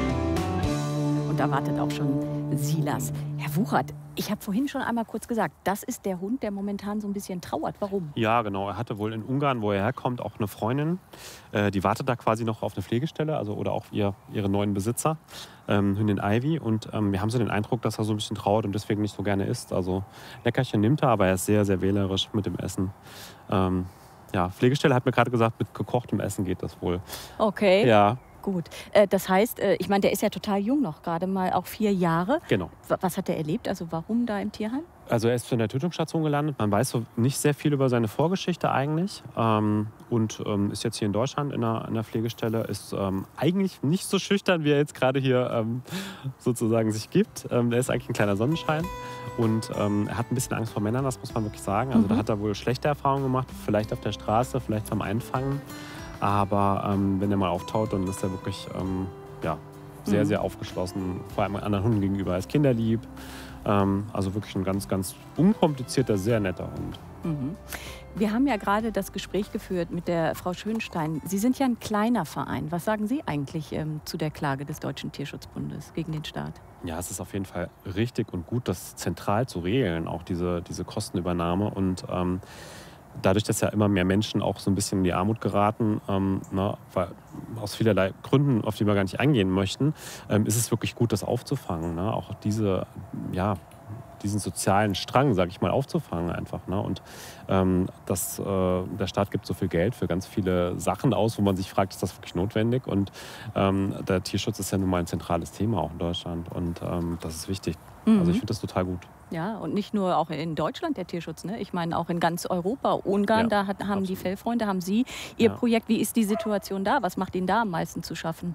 Und da wartet auch schon Silas. Herr Wuchert, ich habe vorhin schon einmal kurz gesagt, das ist der Hund, der momentan so ein bisschen trauert. Warum? Ja, genau. Er hatte wohl in Ungarn, wo er herkommt, auch eine Freundin. Äh, die wartet da quasi noch auf eine Pflegestelle, also oder auch ihr, ihre neuen Besitzer, ähm, Hündin Ivy. Und ähm, wir haben so den Eindruck, dass er so ein bisschen trauert und deswegen nicht so gerne isst. Also Leckerchen nimmt er, aber er ist sehr, sehr wählerisch mit dem Essen. Ähm, ja, Pflegestelle hat mir gerade gesagt, mit gekochtem Essen geht das wohl. Okay. Ja. Gut. Das heißt, ich meine, der ist ja total jung noch, gerade mal auch vier Jahre. Genau. Was hat er erlebt? Also warum da im Tierheim? Also er ist in der Tötungsstation gelandet. Man weiß so nicht sehr viel über seine Vorgeschichte eigentlich. Ähm, und ähm, ist jetzt hier in Deutschland in einer, in einer Pflegestelle. Ist ähm, eigentlich nicht so schüchtern, wie er jetzt gerade hier ähm, sozusagen sich gibt. Ähm, er ist eigentlich ein kleiner Sonnenschein. Und ähm, er hat ein bisschen Angst vor Männern, das muss man wirklich sagen. Also mhm. da hat er wohl schlechte Erfahrungen gemacht. Vielleicht auf der Straße, vielleicht beim Einfangen. Aber ähm, wenn er mal auftaucht, dann ist er wirklich ähm, ja, sehr, sehr aufgeschlossen, vor allem anderen Hunden gegenüber. Er ist kinderlieb. Ähm, also wirklich ein ganz, ganz unkomplizierter, sehr netter Hund. Mhm. Wir haben ja gerade das Gespräch geführt mit der Frau Schönstein. Sie sind ja ein kleiner Verein. Was sagen Sie eigentlich ähm, zu der Klage des Deutschen Tierschutzbundes gegen den Staat? Ja, es ist auf jeden Fall richtig und gut, das zentral zu regeln, auch diese, diese Kostenübernahme. Und ähm, dadurch, dass ja immer mehr Menschen auch so ein bisschen in die Armut geraten, ähm, na, weil, aus vielerlei Gründen, auf die wir gar nicht eingehen möchten, ähm, ist es wirklich gut, das aufzufangen. Ne? Auch diese, ja, diesen sozialen Strang, sage ich mal, aufzufangen einfach. Ne? Und ähm, das, äh, der Staat gibt so viel Geld für ganz viele Sachen aus, wo man sich fragt, ist das wirklich notwendig? Und ähm, der Tierschutz ist ja nun mal ein zentrales Thema auch in Deutschland. Und ähm, das ist wichtig. Mhm. Also ich finde das total gut. Ja, und nicht nur auch in Deutschland der Tierschutz, ne? Ich meine auch in ganz Europa. Ungarn, ja, da hat, haben absolut. Die Fellfreunde, haben Sie Ihr ja. Projekt. Wie ist die Situation da? Was macht Ihnen da am meisten zu schaffen?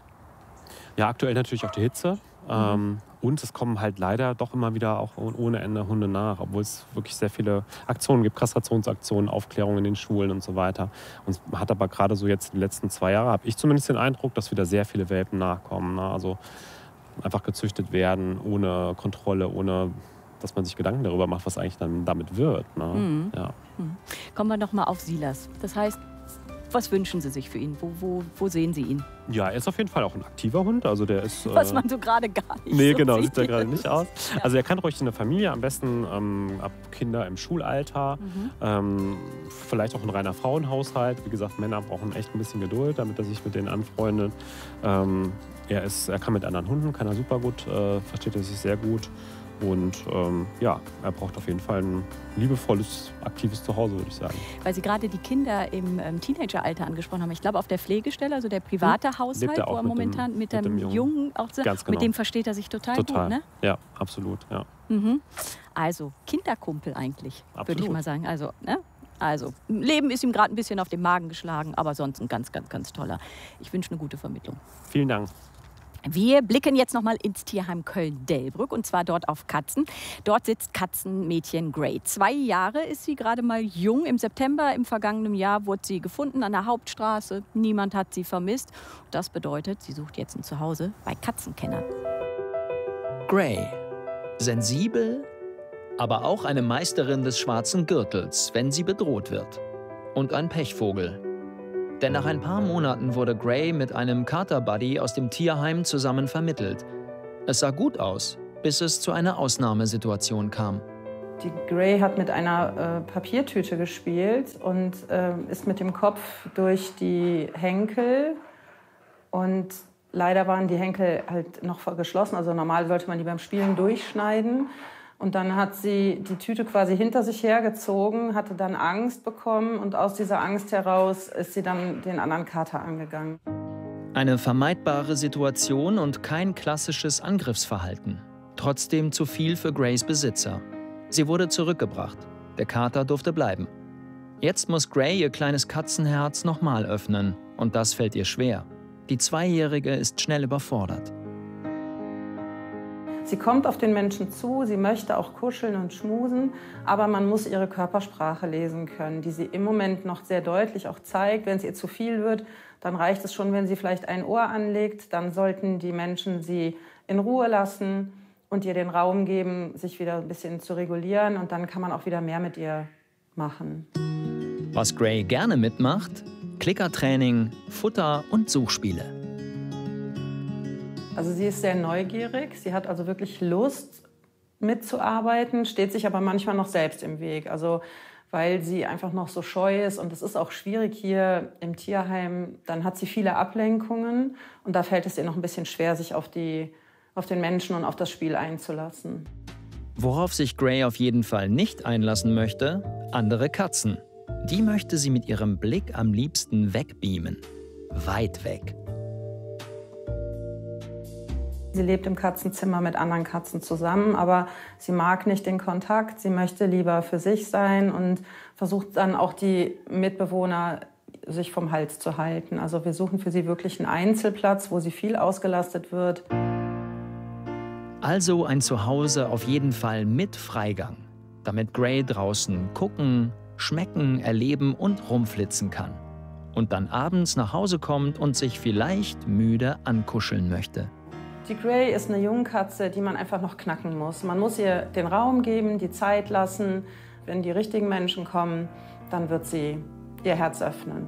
Ja, aktuell natürlich auch die Hitze. Mhm. Ähm, und es kommen halt leider doch immer wieder auch ohne Ende Hunde nach, obwohl es wirklich sehr viele Aktionen gibt, Kastrationsaktionen, Aufklärung in den Schulen und so weiter. Und man hat aber gerade so jetzt die letzten zwei Jahre, habe ich zumindest den Eindruck, dass wieder sehr viele Welpen nachkommen. Ne? Also einfach gezüchtet werden, ohne Kontrolle, ohne dass man sich Gedanken darüber macht, was eigentlich dann damit wird. Ne? Mhm. Ja. Mhm. Kommen wir noch mal auf Silas. Das heißt, was wünschen Sie sich für ihn? Wo, wo, wo sehen Sie ihn? Ja, er ist auf jeden Fall auch ein aktiver Hund. Also der ist, Was äh, man so gerade gar nicht Nee, so genau, sieht. sieht er gerade nicht aus. Ja. Also er kann ruhig in der Familie, am besten ähm, ab Kinder im Schulalter. Mhm. Ähm, vielleicht auch ein reiner Frauenhaushalt. Wie gesagt, Männer brauchen echt ein bisschen Geduld, damit er sich mit denen anfreundet. Ähm, er, ist, er kann mit anderen Hunden, kann er super gut, äh, versteht er sich sehr gut. Und ähm, ja, er braucht auf jeden Fall ein liebevolles, aktives Zuhause, würde ich sagen. Weil Sie gerade die Kinder im ähm, Teenageralter angesprochen haben. Ich glaube, auf der Pflegestelle, also der private Hm. Haushalt, Lebt er auch wo er mit momentan dem- mit, mit dem dem Jungen. Jungen auch so, Ganz genau. mit dem versteht er sich total, Total. gut, ne? Ja, absolut, ja. Mhm. Also Kinderkumpel eigentlich, würde ich Absolut. mal sagen. Also, ne? Also, Leben ist ihm gerade ein bisschen auf den Magen geschlagen, aber sonst ein ganz, ganz, ganz toller. Ich wünsche eine gute Vermittlung. Vielen Dank. Wir blicken jetzt noch mal ins Tierheim Köln-Delbrück und zwar dort auf Katzen. Dort sitzt Katzenmädchen Gray. Zwei Jahre ist sie gerade mal jung. Im September im vergangenen Jahr wurde sie gefunden an der Hauptstraße. Niemand hat sie vermisst. Das bedeutet, sie sucht jetzt ein Zuhause bei Katzenkennern. Gray. Sensibel, aber auch eine Meisterin des schwarzen Gürtels, wenn sie bedroht wird. Und ein Pechvogel. Denn nach ein paar Monaten wurde Gray mit einem Kater-Buddy aus dem Tierheim zusammen vermittelt. Es sah gut aus, bis es zu einer Ausnahmesituation kam. Die Gray hat mit einer äh, Papiertüte gespielt und äh, ist mit dem Kopf durch die Henkel. Und leider waren die Henkel halt noch geschlossen. Also normal sollte man die beim Spielen durchschneiden. Und dann hat sie die Tüte quasi hinter sich hergezogen, hatte dann Angst bekommen und aus dieser Angst heraus ist sie dann den anderen Kater angegangen. Eine vermeidbare Situation und kein klassisches Angriffsverhalten. Trotzdem zu viel für Grays Besitzer. Sie wurde zurückgebracht. Der Kater durfte bleiben. Jetzt muss Gray ihr kleines Katzenherz nochmal öffnen. Und das fällt ihr schwer. Die Zweijährige ist schnell überfordert. Sie kommt auf den Menschen zu, sie möchte auch kuscheln und schmusen, aber man muss ihre Körpersprache lesen können, die sie im Moment noch sehr deutlich auch zeigt. Wenn es ihr zu viel wird, dann reicht es schon, wenn sie vielleicht ein Ohr anlegt. Dann sollten die Menschen sie in Ruhe lassen und ihr den Raum geben, sich wieder ein bisschen zu regulieren. Und dann kann man auch wieder mehr mit ihr machen. Was Gray gerne mitmacht: Klickertraining, Futter und Suchspiele. Also sie ist sehr neugierig, sie hat also wirklich Lust mitzuarbeiten, steht sich aber manchmal noch selbst im Weg. Also weil sie einfach noch so scheu ist und es ist auch schwierig hier im Tierheim, dann hat sie viele Ablenkungen und da fällt es ihr noch ein bisschen schwer, sich auf, die, auf den Menschen und auf das Spiel einzulassen. Worauf sich Gray auf jeden Fall nicht einlassen möchte: andere Katzen. Die möchte sie mit ihrem Blick am liebsten wegbeamen. Weit weg. Sie lebt im Katzenzimmer mit anderen Katzen zusammen, aber sie mag nicht den Kontakt. Sie möchte lieber für sich sein und versucht dann auch die Mitbewohner sich vom Hals zu halten. Also wir suchen für sie wirklich einen Einzelplatz, wo sie viel ausgelastet wird. Also ein Zuhause auf jeden Fall mit Freigang, damit Gray draußen gucken, schmecken, erleben und rumflitzen kann. Und dann abends nach Hause kommt und sich vielleicht müde ankuscheln möchte. Die Gray ist eine Jungkatze, die man einfach noch knacken muss. Man muss ihr den Raum geben, die Zeit lassen. Wenn die richtigen Menschen kommen, dann wird sie ihr Herz öffnen.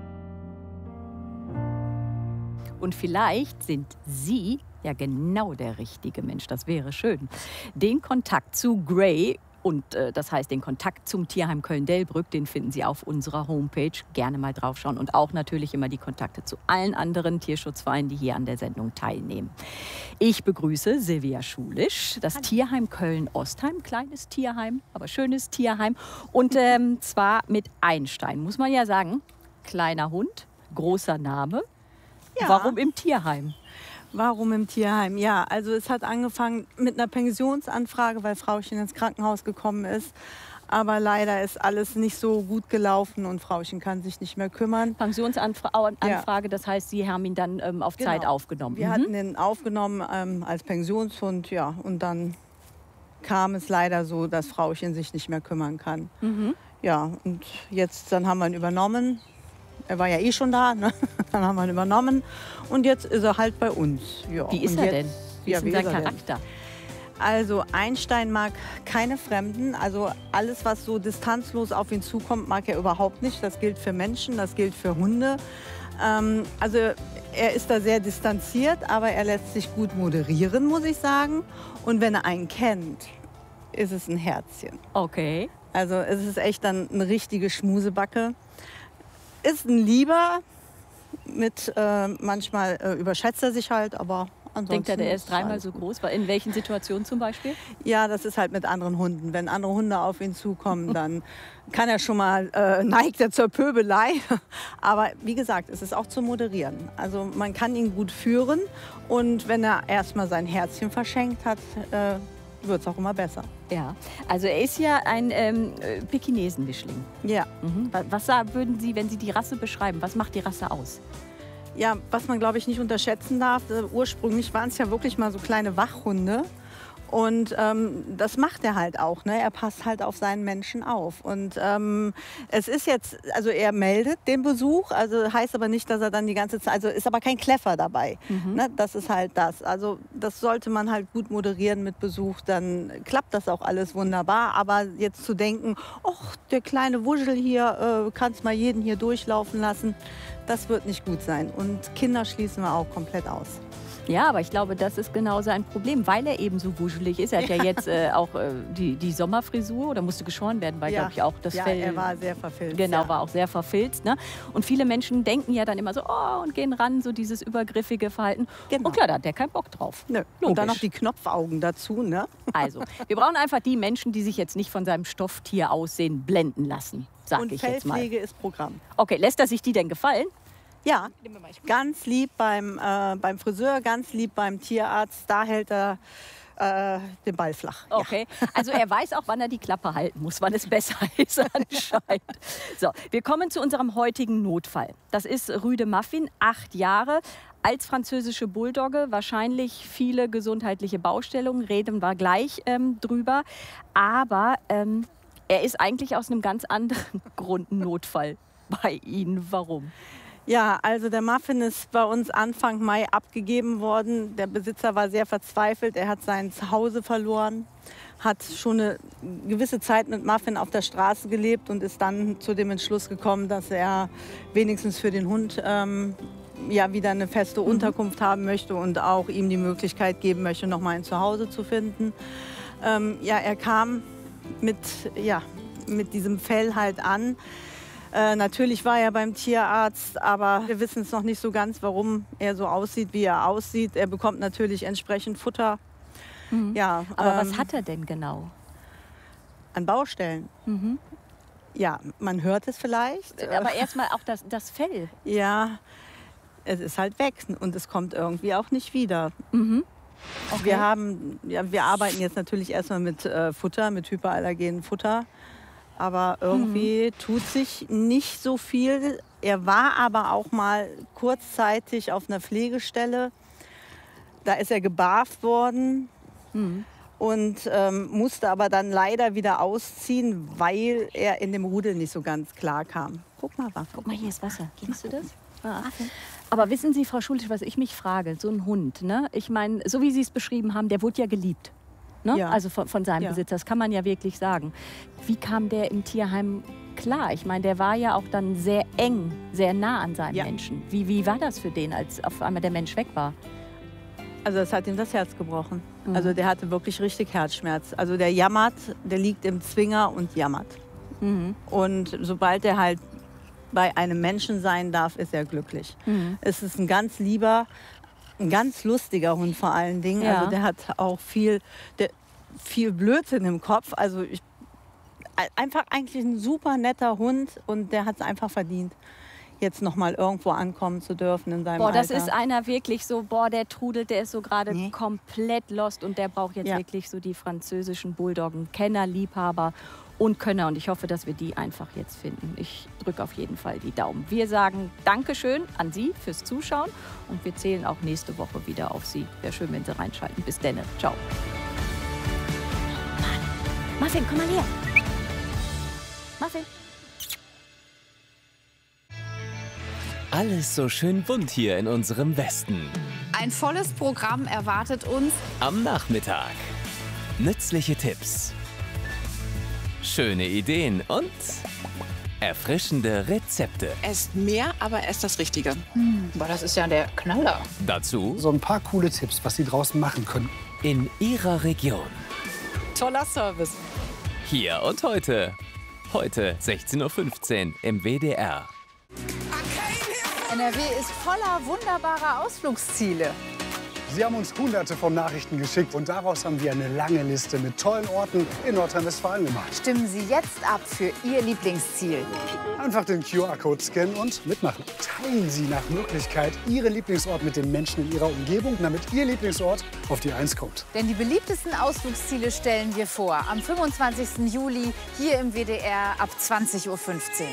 Und vielleicht sind Sie ja genau der richtige Mensch. Das wäre schön. Den Kontakt zu Gray und äh, das heißt den Kontakt zum Tierheim Köln-Delbrück, den finden Sie auf unserer Homepage. Gerne mal draufschauen und auch natürlich immer die Kontakte zu allen anderen Tierschutzvereinen, die hier an der Sendung teilnehmen. Ich begrüße Silvia Schulisch, das Tierheim Köln-Ostheim, kleines Tierheim, aber schönes Tierheim und ähm, zwar mit Einstein, muss man ja sagen. Kleiner Hund, großer Name. Ja. Warum im Tierheim? Warum im Tierheim? Ja, also es hat angefangen mit einer Pensionsanfrage, weil Frauchen ins Krankenhaus gekommen ist. Aber leider ist alles nicht so gut gelaufen und Frauchen kann sich nicht mehr kümmern. Pensionsanfrage, ja. Das heißt, Sie haben ihn dann ähm, auf Genau. Zeit aufgenommen. Wir mhm. hatten ihn aufgenommen ähm, als Pensionshund, ja. Und dann kam es leider so, dass Frauchen sich nicht mehr kümmern kann. Mhm. Ja, und jetzt dann haben wir ihn übernommen. Er war ja eh schon da, ne? Dann haben wir ihn übernommen und jetzt ist er halt bei uns. Ja. Wie ist und er jetzt, denn? Wie ja, ist denn wie sein ist er Charakter? Also Einstein mag keine Fremden. Also alles, was so distanzlos auf ihn zukommt, mag er überhaupt nicht. Das gilt für Menschen, das gilt für Hunde. Ähm, also er ist da sehr distanziert, aber er lässt sich gut moderieren, muss ich sagen. Und wenn er einen kennt, ist es ein Herzchen. Okay. Also es ist echt dann eine richtige Schmusebacke. Ist ein Lieber, mit äh, manchmal äh, überschätzt er sich halt, aber ansonsten... Denkt er, der ist dreimal so groß? In welchen Situationen zum Beispiel? Ja, das ist halt mit anderen Hunden. Wenn andere Hunde auf ihn zukommen, dann kann er schon mal, äh, neigt er zur Pöbelei. Aber wie gesagt, es ist auch zu moderieren. Also man kann ihn gut führen und wenn er erstmal sein Herzchen verschenkt hat, äh, wird es auch immer besser. Ja, also er ist ja ein ähm, Pekinesen-Mischling. Ja. Mhm. Was würden Sie, wenn Sie die Rasse beschreiben, was macht die Rasse aus? Ja, was man, glaube ich, nicht unterschätzen darf, äh, ursprünglich waren es ja wirklich mal so kleine Wachhunde. Und ähm, das macht er halt auch, ne? Er passt halt auf seinen Menschen auf. Und ähm, es ist jetzt, also er meldet den Besuch, also heißt aber nicht, dass er dann die ganze Zeit, also ist aber kein Kleffer dabei. Mhm. Ne? Das ist halt das. Also das sollte man halt gut moderieren mit Besuch, dann klappt das auch alles wunderbar. Aber jetzt zu denken, ach, der kleine Wuschel hier, äh, kannst mal jeden hier durchlaufen lassen, das wird nicht gut sein. Und Kinder schließen wir auch komplett aus. Ja, aber ich glaube, das ist genau sein Problem, weil er eben so wuschelig ist. Er hat ja, ja jetzt äh, auch äh, die, die Sommerfrisur oder musste geschoren werden, weil, ja. glaube ich, auch das ja, Fell... Ja, er war sehr verfilzt. Genau, ja. war auch sehr verfilzt. Ne? Und viele Menschen denken ja dann immer so, oh, und gehen ran, so dieses übergriffige Verhalten. Genau. Und klar, da hat der keinen Bock drauf. Nö. Und dann noch die Knopfaugen dazu, ne? Also, wir brauchen einfach die Menschen, die sich jetzt nicht von seinem Stofftier aussehen blenden lassen, sag und ich jetzt mal. Und Fellpflege ist Programm. Okay, lässt er sich die denn gefallen? Ja, ganz lieb beim, äh, beim Friseur, ganz lieb beim Tierarzt. Da hält er äh, den Ball flach. Okay, ja. Also er weiß auch, wann er die Klappe halten muss, wann es besser ist anscheinend. So, wir kommen zu unserem heutigen Notfall. Das ist Rüde Muffin, acht Jahre. Als französische Bulldogge wahrscheinlich viele gesundheitliche Baustellungen, reden wir gleich ähm, drüber. Aber ähm, er ist eigentlich aus einem ganz anderen Grund ein Notfall bei Ihnen. Warum? Ja, also der Muffin ist bei uns Anfang Mai abgegeben worden. Der Besitzer war sehr verzweifelt. Er hat sein Zuhause verloren, hat schon eine gewisse Zeit mit Muffin auf der Straße gelebt und ist dann zu dem Entschluss gekommen, dass er wenigstens für den Hund ähm, ja, wieder eine feste mhm. Unterkunft haben möchte und auch ihm die Möglichkeit geben möchte, noch mal ein Zuhause zu finden. Ähm, ja, er kam mit, ja, mit diesem Fell halt an. Äh, natürlich war er beim Tierarzt, aber wir wissen es noch nicht so ganz, warum er so aussieht, wie er aussieht. Er bekommt natürlich entsprechend Futter. Mhm. Ja, aber ähm, was hat er denn genau? An Baustellen. Mhm. Ja, man hört es vielleicht. Aber erstmal auch das, das Fell. Ja, es ist halt weg und es kommt irgendwie auch nicht wieder. Mhm. Okay. Wir, haben, ja, wir arbeiten jetzt natürlich erstmal mit äh, Futter, mit hyperallergenen Futter. Aber irgendwie mhm. tut sich nicht so viel. Er war aber auch mal kurzzeitig auf einer Pflegestelle. Da ist er gebarft worden mhm. und ähm, musste aber dann leider wieder ausziehen, weil er in dem Rudel nicht so ganz klar kam. Guck mal, Waffe. Guck mal, hier ist Wasser. Kennst du das? Ah. Aber wissen Sie, Frau Schulisch, was ich mich frage? So ein Hund, ne? Ich meine, so wie Sie es beschrieben haben, der wurde ja geliebt. Ne? Ja. Also von, von seinem ja. Besitzer, das kann man ja wirklich sagen. Wie kam der im Tierheim klar? Ich meine, der war ja auch dann sehr eng, sehr nah an seinem ja. Menschen. Wie, wie war das für den, als auf einmal der Mensch weg war? Also das hat ihm das Herz gebrochen. Mhm. Also der hatte wirklich richtig Herzschmerz. Also der jammert, der liegt im Zwinger und jammert. Mhm. Und sobald er halt bei einem Menschen sein darf, ist er glücklich. Mhm. Es ist ein ganz lieber, ein ganz lustiger Hund vor allen Dingen. Ja. Also der hat auch viel, der, viel Blödsinn im Kopf. Also ich, einfach eigentlich ein super netter Hund und der hat es einfach verdient, jetzt noch mal irgendwo ankommen zu dürfen in seinem Boah, das Alter. ist einer wirklich so, boah, der trudelt, der ist so gerade nee. komplett lost und der braucht jetzt ja. wirklich so die französischen Bulldoggen, Kenner, Liebhaber und Könner. Und ich hoffe, dass wir die einfach jetzt finden. Ich drücke auf jeden Fall die Daumen. Wir sagen Dankeschön an Sie fürs Zuschauen und wir zählen auch nächste Woche wieder auf Sie. Wäre schön, wenn Sie reinschalten. Bis dann. Ciao. Mann. Muffin, komm mal her. Muffin. Alles so schön bunt hier in unserem Westen. Ein volles Programm erwartet uns am Nachmittag. Nützliche Tipps, schöne Ideen und erfrischende Rezepte. Esst mehr, aber esst das Richtige. Hm, boah, das ist ja der Knaller. Dazu so ein paar coole Tipps, was Sie draußen machen können. In Ihrer Region. Toller Service. Hier und heute. Heute sechzehn Uhr fünfzehn im W D R. N R W ist voller wunderbarer Ausflugsziele. Sie haben uns hunderte von Nachrichten geschickt und daraus haben wir eine lange Liste mit tollen Orten in Nordrhein-Westfalen gemacht. Stimmen Sie jetzt ab für Ihr Lieblingsziel. Einfach den Q R-Code scannen und mitmachen. Teilen Sie nach Möglichkeit Ihren Lieblingsort mit den Menschen in Ihrer Umgebung, damit Ihr Lieblingsort auf die Eins kommt. Denn die beliebtesten Ausflugsziele stellen wir vor. Am fünfundzwanzigsten Juli hier im W D R ab zwanzig Uhr fünfzehn.